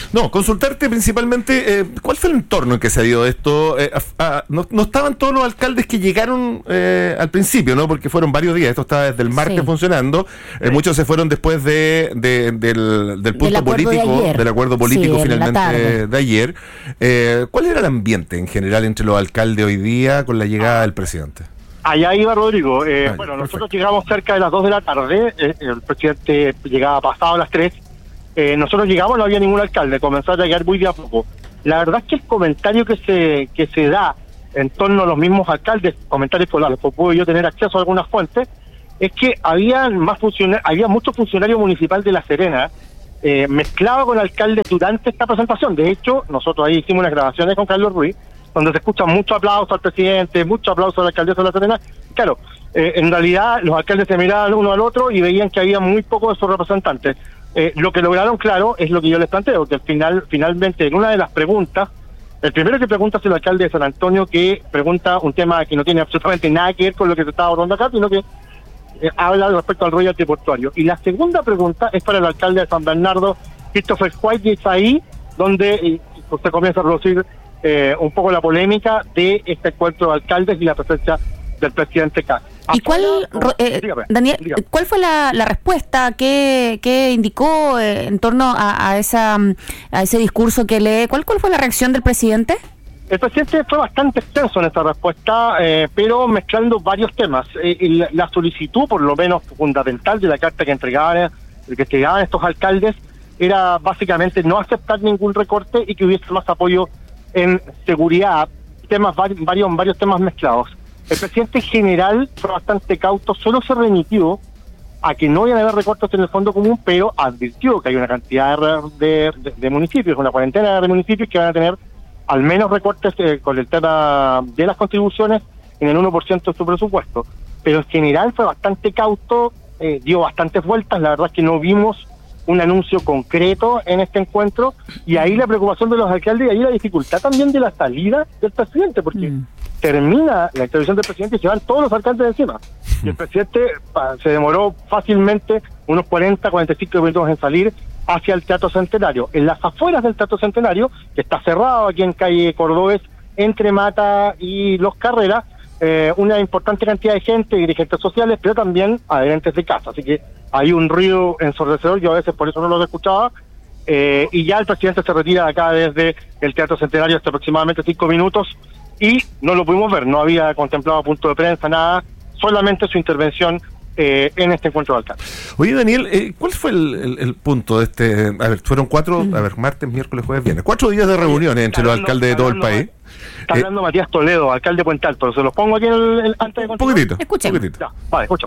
No, consultarte principalmente, eh, ¿cuál fue el entorno en que se dio esto? Eh, a, a, no, no estaban todos los alcaldes que llegaron eh, al principio, ¿no? Porque fueron varios días, esto estaba desde el martes sí. funcionando, eh, muchos se fueron después de, de del, del punto del político, de del acuerdo político sí, finalmente de ayer. Eh, ¿Cuál era el ambiente en general entre los alcaldes hoy día con la llegada del presidente? Allá iba Rodrigo. Eh, Ay, bueno, perfecto. nosotros llegamos cerca de las dos de la tarde, eh, el presidente llegaba pasado a las tres. Eh, nosotros llegamos, no había ningún alcalde, comenzó a llegar muy de a poco. La verdad es que el comentario que se que se da en torno a los mismos alcaldes, comentarios por los que puedo yo tener acceso a algunas fuentes, es que había más funcionarios, había muchos funcionarios municipales de La Serena eh, mezclados con alcaldes durante esta presentación. De hecho, nosotros ahí hicimos unas grabaciones con Carlos Ruiz, donde se escuchan mucho aplauso al presidente, mucho aplauso a la alcaldesa de La Serena. Claro, eh, en realidad los alcaldes se miraban uno al otro y veían que había muy pocos de sus representantes. Eh, lo que lograron, claro, es lo que yo les planteo, que al final, finalmente, en una de las preguntas, el primero que pregunta es el alcalde de San Antonio, que pregunta un tema que no tiene absolutamente nada que ver con lo que se estaba abordando acá, sino que eh, habla respecto al royalty portuario. Y la segunda pregunta es para el alcalde de San Bernardo, Christopher White, y es ahí donde eh, se comienza a producir eh, un poco la polémica de este encuentro de alcaldes y la presencia del presidente K. ¿Y cuál, eh, dígame, Daniel, dígame. cuál fue la, la respuesta que, que indicó eh, en torno a, a esa a ese discurso que lee? ¿Cuál, ¿Cuál fue la reacción del presidente? El presidente fue bastante extenso en esta respuesta, eh, pero mezclando varios temas. Eh, la, la solicitud, por lo menos fundamental, de la carta que entregaban, que entregaban estos alcaldes era básicamente no aceptar ningún recorte y que hubiese más apoyo en seguridad, temas varios, varios, varios temas mezclados. El presidente en general fue bastante cauto, solo se remitió a que no iban a haber recortes en el fondo común, pero advirtió que hay una cantidad de, de, de municipios, una cuarentena de municipios que van a tener al menos recortes eh, con el tema de las contribuciones en el uno por ciento de su presupuesto. Pero en general fue bastante cauto, eh, dio bastantes vueltas, la verdad es que no vimos un anuncio concreto en este encuentro, y ahí la preocupación de los alcaldes y ahí la dificultad también de la salida del presidente, porque mm. termina la intervención del presidente y se van todos los alcaldes de encima. Y el presidente pa, se demoró fácilmente unos cuarenta, cuarenta y cinco minutos en salir hacia el Teatro Centenario. En las afueras del Teatro Centenario, que está cerrado aquí en calle Cordobés, entre Mata y Los Carreras, eh, una importante cantidad de gente, dirigentes sociales, pero también adherentes de casa. Así que hay un ruido ensordecedor, yo a veces por eso no lo escuchaba, eh, y ya el presidente se retira de acá desde el Teatro Centenario hasta aproximadamente cinco minutos, y no lo pudimos ver, no había contemplado punto de prensa, nada, solamente su intervención eh, en este encuentro de alcaldes. Oye, Daniel, eh, ¿cuál fue el, el, el punto de este? A ver, fueron cuatro, mm. a ver, martes, miércoles, jueves, viernes, cuatro días de reuniones entre los alcaldes de todo el país. Está hablando eh, Matías Toledo, alcalde de Puente Alto, se los pongo aquí en el, el antes de un poquitito, escuchen. Poquitito. Ya, vale, escucha.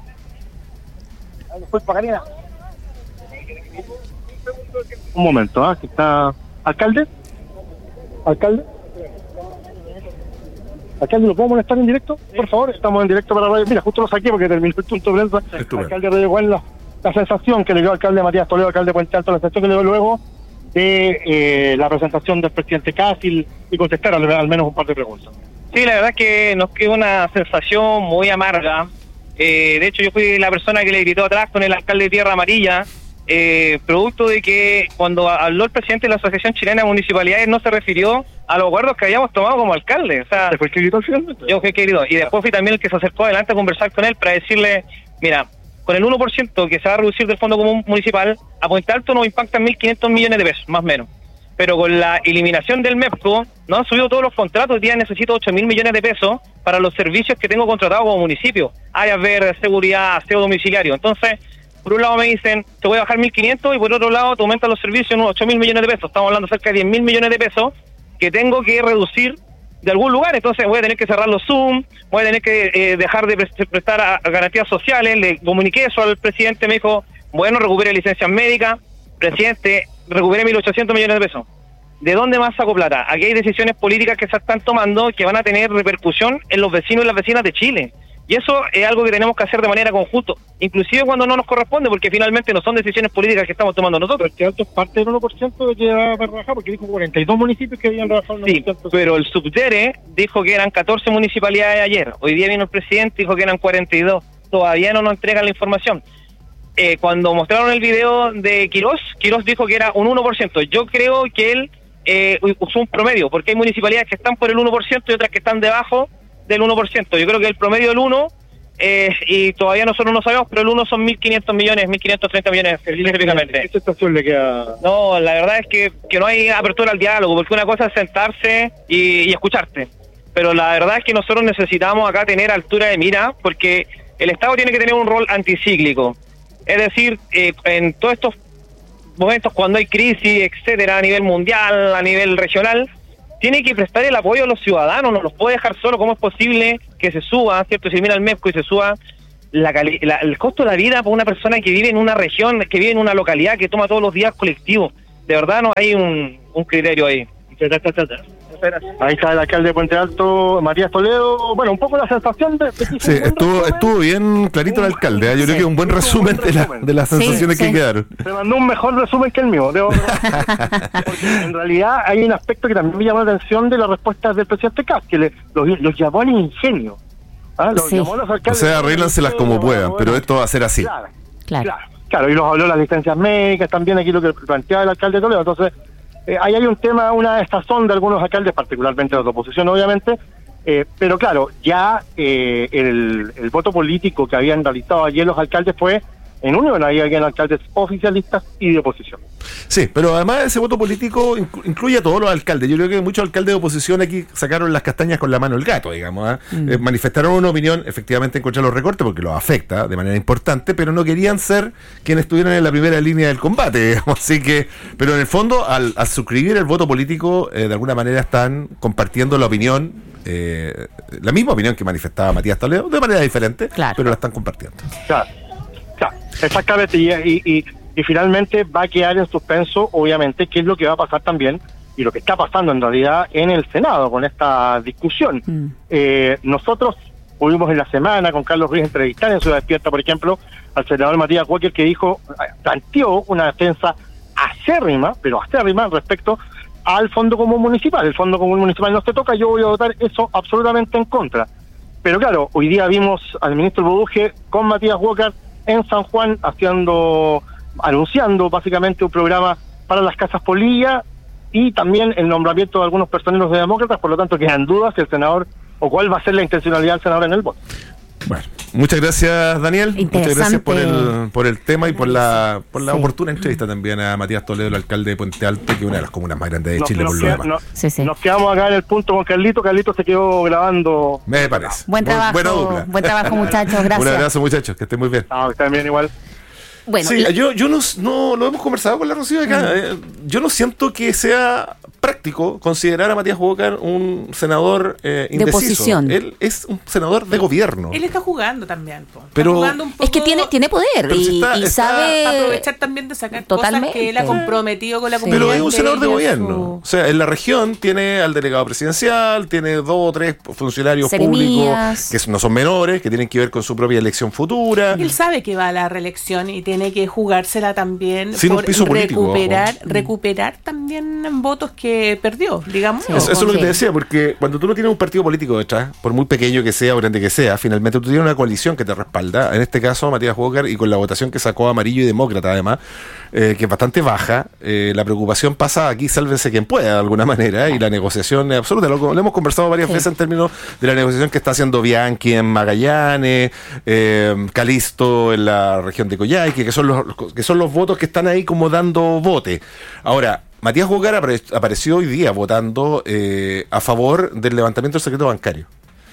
Disculpa, Karina. Un momento, ¿ah? ¿eh? Está... ¿Alcalde? ¿Alcalde? ¿Alcalde, lo puedo molestar en directo? Por favor, estamos en directo para radio. Mira, justo lo saqué porque terminó el punto de prensa. Estuve. Alcalde Radio Juan, la, la sensación que le dio al alcalde Matías Toledo, alcalde de Puente Alto, la sensación que le dio luego de eh, la presentación del presidente Cásil y contestar al, al menos un par de preguntas. Sí, la verdad es que nos quedó una sensación muy amarga. Eh, de hecho, yo fui la persona que le gritó atrás con el alcalde de Tierra Amarilla, eh, producto de que cuando habló el presidente de la Asociación Chilena de Municipalidades no se refirió a los acuerdos que habíamos tomado como alcalde. O sea, ¿fue el que gritó al final? Yo fui el que gritó. Y después fui también el que se acercó adelante a conversar con él para decirle, mira, con el uno por ciento que se va a reducir del Fondo Común Municipal, a Puente Alto nos impactan mil quinientos millones de pesos, más o menos. Pero con la eliminación del MEPCO, no han subido todos los contratos. Hoy día necesito ocho mil millones de pesos para los servicios que tengo contratados como municipio. Áreas verdes, seguridad, aseo domiciliario. Entonces, por un lado me dicen, te voy a bajar mil quinientos y por otro lado te aumentan los servicios en unos ocho mil millones de pesos. Estamos hablando de cerca de diez mil millones de pesos que tengo que reducir de algún lugar. Entonces voy a tener que cerrar los Zoom, voy a tener que eh, dejar de prestar a, a garantías sociales. Le comuniqué eso al presidente, me dijo, bueno, recupere licencias médicas. Presidente, recuperé mil ochocientos millones de pesos. ¿De dónde más saco plata? Aquí hay decisiones políticas que se están tomando que van a tener repercusión en los vecinos y las vecinas de Chile. Y eso es algo que tenemos que hacer de manera conjunta, inclusive cuando no nos corresponde, porque finalmente no son decisiones políticas que estamos tomando nosotros. Pero este es parte del uno por ciento de que va a rebajar, porque dijo cuarenta y dos municipios que habían rebajado el sí, pero el subdere dijo que eran catorce municipalidades ayer. Hoy día vino el presidente y dijo que eran cuarenta y dos. Todavía no nos entregan la información. eh, cuando mostraron el video de Quirós, Quirós dijo que era un uno por ciento. Yo creo que él eh, usó un promedio, porque hay municipalidades que están por el uno por ciento y otras que están debajo del uno por ciento. Yo creo que el promedio del uno, eh, y todavía nosotros no sabemos, pero el uno son mil quinientos millones, mil quinientos treinta millones específicamente. ¿Qué situación le queda? No, la verdad es que, que no hay apertura al diálogo, porque una cosa es sentarse y, y escucharte. Pero la verdad es que nosotros necesitamos acá tener altura de mira, porque el Estado tiene que tener un rol anticíclico. Es decir, eh, en todos estos momentos cuando hay crisis, etcétera, a nivel mundial, a nivel regional, tiene que prestar el apoyo a los ciudadanos, no los puede dejar solo. ¿Cómo es posible que se suba, cierto? Si mira el MEPCO y se suba la, cali- la el costo de la vida por una persona que vive en una región, que vive en una localidad, que toma todos los días colectivos. De verdad no hay un, un criterio ahí. Ahí está el alcalde de Puente Alto, Matías Toledo. Bueno, un poco la sensación de... de que Sí, estuvo, estuvo bien clarito el alcalde, ¿eh? Yo creo que es un buen resumen de, la, de las sensaciones Sí, que sí. quedaron. Se mandó un mejor resumen que el mío. Debo Porque en realidad hay un aspecto que también me llamó la atención de las respuestas del presidente Kast, que le, los, los llamó al ingenio. ¿Ah? Los Sí. llamó a los O alcaldes. sea, arréglanselas como puedan, pero esto va a ser así. Claro, claro. Claro, y los habló de las licencias médicas, también aquí lo que planteaba el alcalde de Toledo. Entonces, eh, ahí hay un tema, una estazón de algunos alcaldes, particularmente de la oposición, obviamente. Eh, pero claro, ya eh, el, el voto político que habían realizado ayer los alcaldes fue en unión, ahí habían alcaldes oficialistas y de oposición. Sí, pero además ese voto político inclu- incluye a todos los alcaldes. Yo creo que muchos alcaldes de oposición aquí sacaron las castañas con la mano el gato, digamos. ¿eh? Mm. Eh, manifestaron una opinión efectivamente en contra de los recortes porque los afecta de manera importante, pero no querían ser quienes estuvieran en la primera línea del combate, digamos. Así que, pero en el fondo, al, al suscribir el voto político, eh, de alguna manera están compartiendo la opinión, eh, la misma opinión que manifestaba Matías Toledo, de manera diferente, pero la están compartiendo. Claro, claro, exactamente, y, y, y, y finalmente va a quedar en suspenso, obviamente, qué es lo que va a pasar también, y lo que está pasando en realidad en el Senado con esta discusión. Mm. Eh, nosotros pudimos en la semana con Carlos Ruiz entrevistar en Ciudad Despierta, por ejemplo, al senador Matías Walker, que dijo, planteó una defensa acérrima, pero acérrima respecto al Fondo Común Municipal. El Fondo Común Municipal no se toca, yo voy a votar eso absolutamente en contra. Pero claro, hoy día vimos al ministro Buduje con Matías Walker en San Juan haciendo, anunciando básicamente un programa para las casas Polilla y también el nombramiento de algunos personeros de demócratas, por lo tanto quedan dudas si el senador o cuál va a ser la intencionalidad del senador en el voto. Bueno, muchas gracias, Daniel. Muchas gracias por el por el tema y por la por la Sí. oportuna entrevista también a Matías Toledo, el alcalde de Puente Alto, que es una de las comunas más grandes de Nos- Chile, nos por lo queda- demás. no- Nos quedamos acá en el punto con Carlito. Carlito se quedó grabando. Me parece. Buen Muy trabajo, buena dupla. buen trabajo, muchachos, gracias. Un abrazo, muchachos, que estén muy bien. Ah, están bien igual. Bueno, sí, la- yo, yo no, no lo hemos conversado con la Rocío acá. eh, yo no siento que sea práctico considerar a Matías Walker un senador eh, De indeciso. oposición. Él es un senador de gobierno. Él está jugando también. po. Está Pero- jugando un poco, es que tiene, tiene poder Pero si y, está- y está- sabe aprovechar también de sacar Totalmente. cosas que él ha comprometido con la Sí. comunidad. Pero es un senador de entre gobierno. ellos O sea, en la región tiene al delegado presidencial, tiene dos o tres funcionarios Seremías. públicos que no son menores, que tienen que ver con su propia elección futura. su- Él sabe que va a la reelección y tiene que jugársela también Sin un por piso político, recuperar, ojo. recuperar también votos que perdió, digamos. Eso, eso es lo que te decía, porque cuando tú no tienes un partido político detrás, por muy pequeño que sea o grande que sea, finalmente tú tienes una coalición que te respalda. En este caso, Matías Walker, y con la votación que sacó Amarillo y Demócrata, además, eh, que es bastante baja, eh, la preocupación pasa aquí, sálvese quien pueda, de alguna manera, y la negociación es absoluta. Lo, lo hemos conversado varias Sí. veces en términos de la negociación que está haciendo Bianchi en Magallanes, eh, Calisto en la región de Coyhaique, que son los que son los votos que están ahí como dando bote. Ahora, Matías Walker apare- apareció hoy día votando eh, a favor del levantamiento del secreto bancario.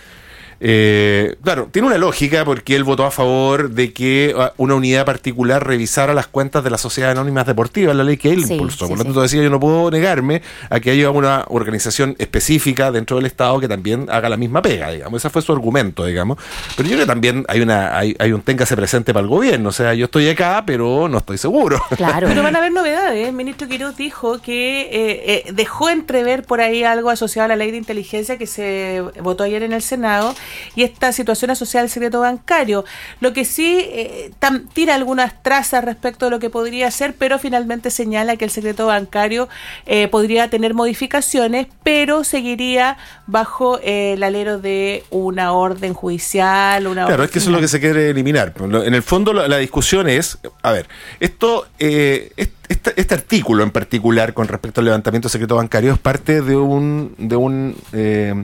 Eh, claro, tiene una lógica porque él votó a favor de que uh, una unidad particular revisara las cuentas de las sociedades anónimas deportivas, la ley que él Sí, impulsó. sí, Por lo sí. tanto, decía, yo no puedo negarme a que haya una organización específica dentro del Estado que también haga la misma pega, digamos. Ese fue su argumento, digamos. Pero yo creo que también hay una hay, hay un téngase presente para el gobierno. O sea, yo estoy acá, pero no estoy seguro. Pero van a haber novedades. El ministro Quiroz dijo que eh, eh, dejó entrever por ahí algo asociado a la ley de inteligencia que se votó ayer en el Senado y esta situación asociada al secreto bancario. Lo que sí eh, tam, tira algunas trazas respecto de lo que podría ser, pero finalmente señala que el secreto bancario eh, podría tener modificaciones, pero seguiría bajo eh, el alero de una orden judicial. Una claro, orden es que eso es lo que se quiere eliminar. En el fondo la, la discusión es, a ver, esto, eh, este, este artículo en particular con respecto al levantamiento secreto bancario es parte de un, de un eh,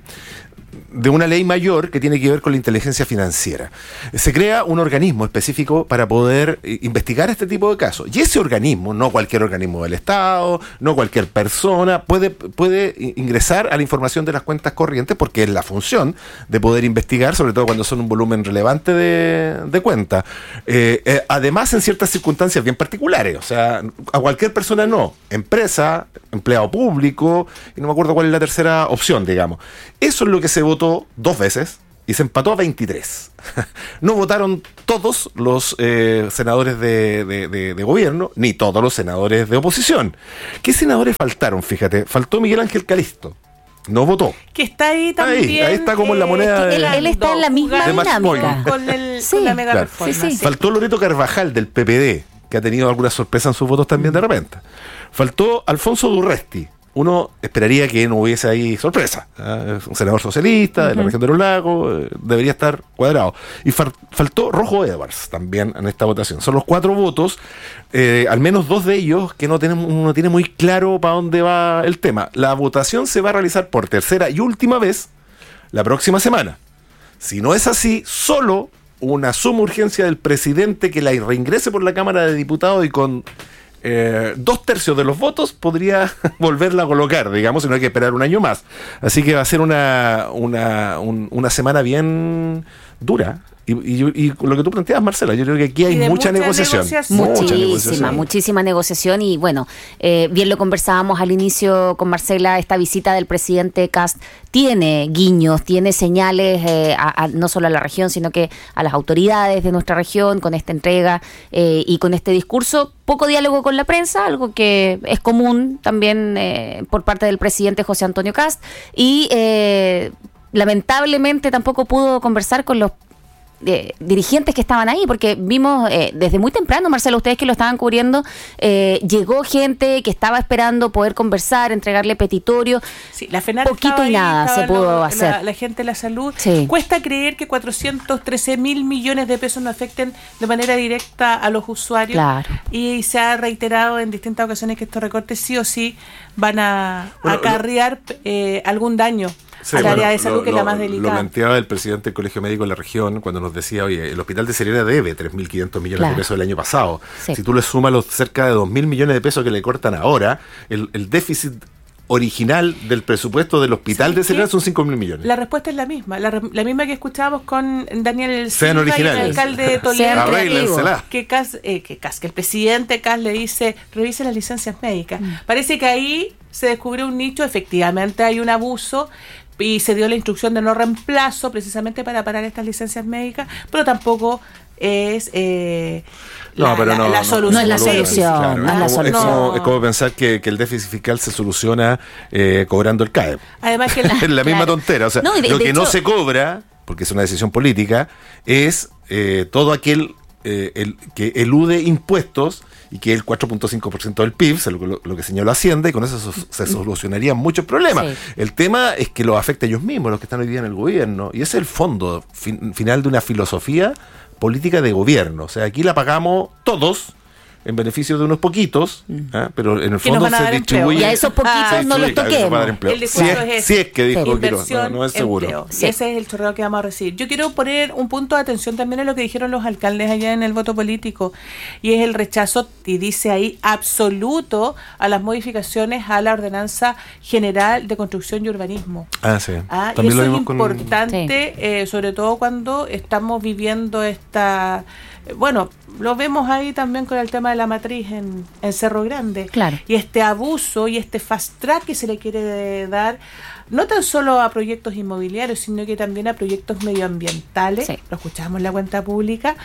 de una ley mayor que tiene que ver con la inteligencia financiera. Se crea un organismo específico para poder investigar este tipo de casos. Y ese organismo, no cualquier organismo del Estado, no cualquier persona, puede, puede ingresar a la información de las cuentas corrientes porque es la función de poder investigar, sobre todo cuando son un volumen relevante de, de cuentas. Eh, eh, además, en ciertas circunstancias bien particulares. O sea, a cualquier persona no. Empresa, empleado público, y no me acuerdo cuál es la tercera opción, digamos. Eso es lo que se votó dos veces y se empató a veintitrés. No votaron todos los eh, senadores de, de, de, de gobierno, ni todos los senadores de oposición. ¿Qué senadores faltaron? Fíjate, faltó Miguel Ángel Calisto. No votó. Que está ahí también. Ahí, ahí está como en la moneda. Eh, él, él está en la misma dinámica. Con, el, sí, con la mega claro. performance. Sí, sí. Faltó Loreto Carvajal del P P D, que ha tenido algunas sorpresas en sus votos también de repente. Faltó Alfonso Durresti. Uno esperaría que no hubiese ahí sorpresa. ¿eh? Es un senador socialista de la uh-huh. región de los lagos, eh, debería estar cuadrado. Y fal- faltó Rojo Edwards también en esta votación. Son los cuatro votos, eh, al menos dos de ellos que no tenemos, uno tiene muy claro para dónde va el tema. La votación se va a realizar por tercera y última vez la próxima semana. Si no es así, solo una suma urgencia del presidente que la reingrese por la Cámara de Diputados y con Eh, dos tercios de los votos podría volverla a colocar, digamos, y no hay que esperar un año más. Así que va a ser una, una, un, una semana bien dura. Y, y, y lo que tú planteabas, Marcela, yo creo que aquí hay mucha, mucha negociación. negociación. Muchísima, mucha negociación. muchísima negociación. Y bueno, eh, bien lo conversábamos al inicio con Marcela, esta visita del presidente Kast tiene guiños, tiene señales, eh, a, a, no solo a la región, sino que a las autoridades de nuestra región, con esta entrega eh, y con este discurso. Poco diálogo con la prensa, algo que es común también eh, por parte del presidente José Antonio Kast. Y eh, lamentablemente tampoco pudo conversar con los Eh, dirigentes que estaban ahí, porque vimos eh, desde muy temprano, Marcelo, ustedes que lo estaban cubriendo, eh, llegó gente que estaba esperando poder conversar, entregarle petitorio. Sí, la FENAR poquito y ahí, nada se pudo la, hacer. La, la gente de la salud. Sí. Cuesta creer que cuatrocientos trece mil millones de pesos no afecten de manera directa a los usuarios. Claro. Y se ha reiterado en distintas ocasiones que estos recortes sí o sí van a bueno, acarrear lo, eh, algún daño. Sí, al bueno, área de salud, lo, que es la más delicada. Lo planteaba el presidente del Colegio Médico de la región cuando nos decía, oye, el hospital de Serena debe tres mil quinientos millones claro. de pesos el año pasado. Sí. Si tú le sumas los cerca de dos mil millones de pesos que le cortan ahora, el, el déficit original del presupuesto del hospital de Serena son cinco mil millones. La respuesta es la misma, la, la misma que escuchábamos con Daniel Silva y el alcalde de Toledo, que, Cas, eh, que, Cas, que el presidente Cas le dice, revise las licencias médicas. Mm. Parece que ahí se descubrió un nicho, efectivamente hay un abuso, y se dio la instrucción de no reemplazo precisamente para parar estas licencias médicas, pero tampoco es eh, no, la, pero la, no, la no, solución. No es la solución. Claro, no es, la como, solución. Es, como, es como pensar que, que el déficit fiscal se soluciona eh, cobrando el C A E P. Además que la, es la misma claro. tontera. O sea, no, de, lo de que hecho, no se cobra, porque es una decisión política, es eh, todo aquel eh, el, que elude impuestos y que el cuatro punto cinco por ciento del P I B, lo, lo que señaló Hacienda, y con eso se solucionarían muchos problemas. Sí. El tema es que los afecta a ellos mismos, los que están hoy día en el gobierno, y ese es el fondo fin, final de una filosofía política de gobierno. O sea, aquí la pagamos todos en beneficio de unos poquitos, ¿eh? Pero en el fondo se distribuye. Y a esos poquitos ah, no los toquemos. El si, es, es, si es que dijo inversión, no, no es seguro. Empleo. Sí. Y ese es el chorreo que vamos a recibir. Yo quiero poner un punto de atención también a lo que dijeron los alcaldes allá en el voto político, y es el rechazo, y dice ahí, absoluto a las modificaciones a la Ordenanza General de Construcción y Urbanismo. Ah, sí. Ah, y eso es importante, con... eh, sobre todo cuando estamos viviendo esta... Bueno, lo vemos ahí también con el tema de la matriz en, en Cerro Grande. Claro. Y este abuso y este fast track que se le quiere dar, no tan solo a proyectos inmobiliarios, sino que también a proyectos medioambientales. Sí. Lo escuchamos en la cuenta pública.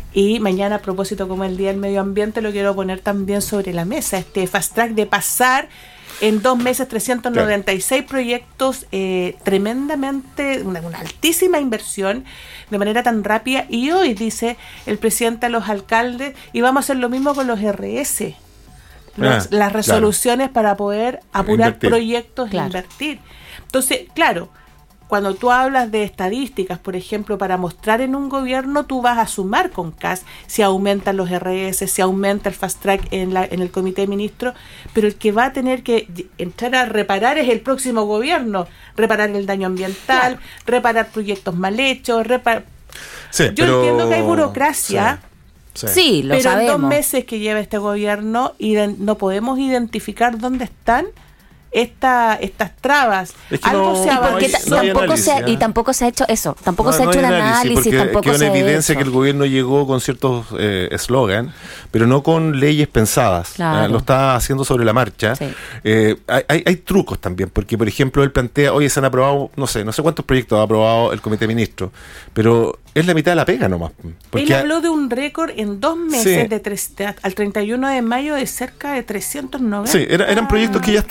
Y mañana, a propósito como el Día del Medio Ambiente, lo quiero poner también sobre la mesa. Este fast track de pasar en dos meses trescientos noventa y seis claro. proyectos, eh, tremendamente, una, una altísima inversión, de manera tan rápida, y hoy dice el presidente a los alcaldes, y vamos a hacer lo mismo con los R S, los, ah, las resoluciones claro. para poder apurar invertir. proyectos e claro. invertir. Entonces, claro, cuando tú hablas de estadísticas, por ejemplo, para mostrar en un gobierno, tú vas a sumar con C A S si aumentan los R S, si aumenta el fast track en, la, en el comité de ministros, pero el que va a tener que entrar a reparar es el próximo gobierno, reparar el daño ambiental, claro. reparar proyectos mal hechos, reparar... Sí, Yo pero... entiendo que hay burocracia, sí, sí. sí lo pero sabemos. En dos meses que lleva este gobierno y no podemos identificar dónde están Esta, estas trabas. Es que Algo no, se y, porque no hay, tampoco no se ha, y tampoco se ha hecho eso, tampoco no, se ha no hecho un análisis, análisis, tampoco quedó se en ha evidencia hecho. que el gobierno llegó con ciertos eslogan, eh, pero no con leyes pensadas. Claro. Eh, lo está haciendo sobre la marcha. Sí. Eh, hay, hay, hay trucos también, porque por ejemplo él plantea, oye, se han aprobado, no sé, no sé cuántos proyectos ha aprobado el Comité de Ministros, pero es la mitad de la pega nomás. Él habló de un récord en dos meses sí. de tres, de, al treinta y uno de mayo de cerca de trescientos noventa. Sí, era, eran proyectos que ya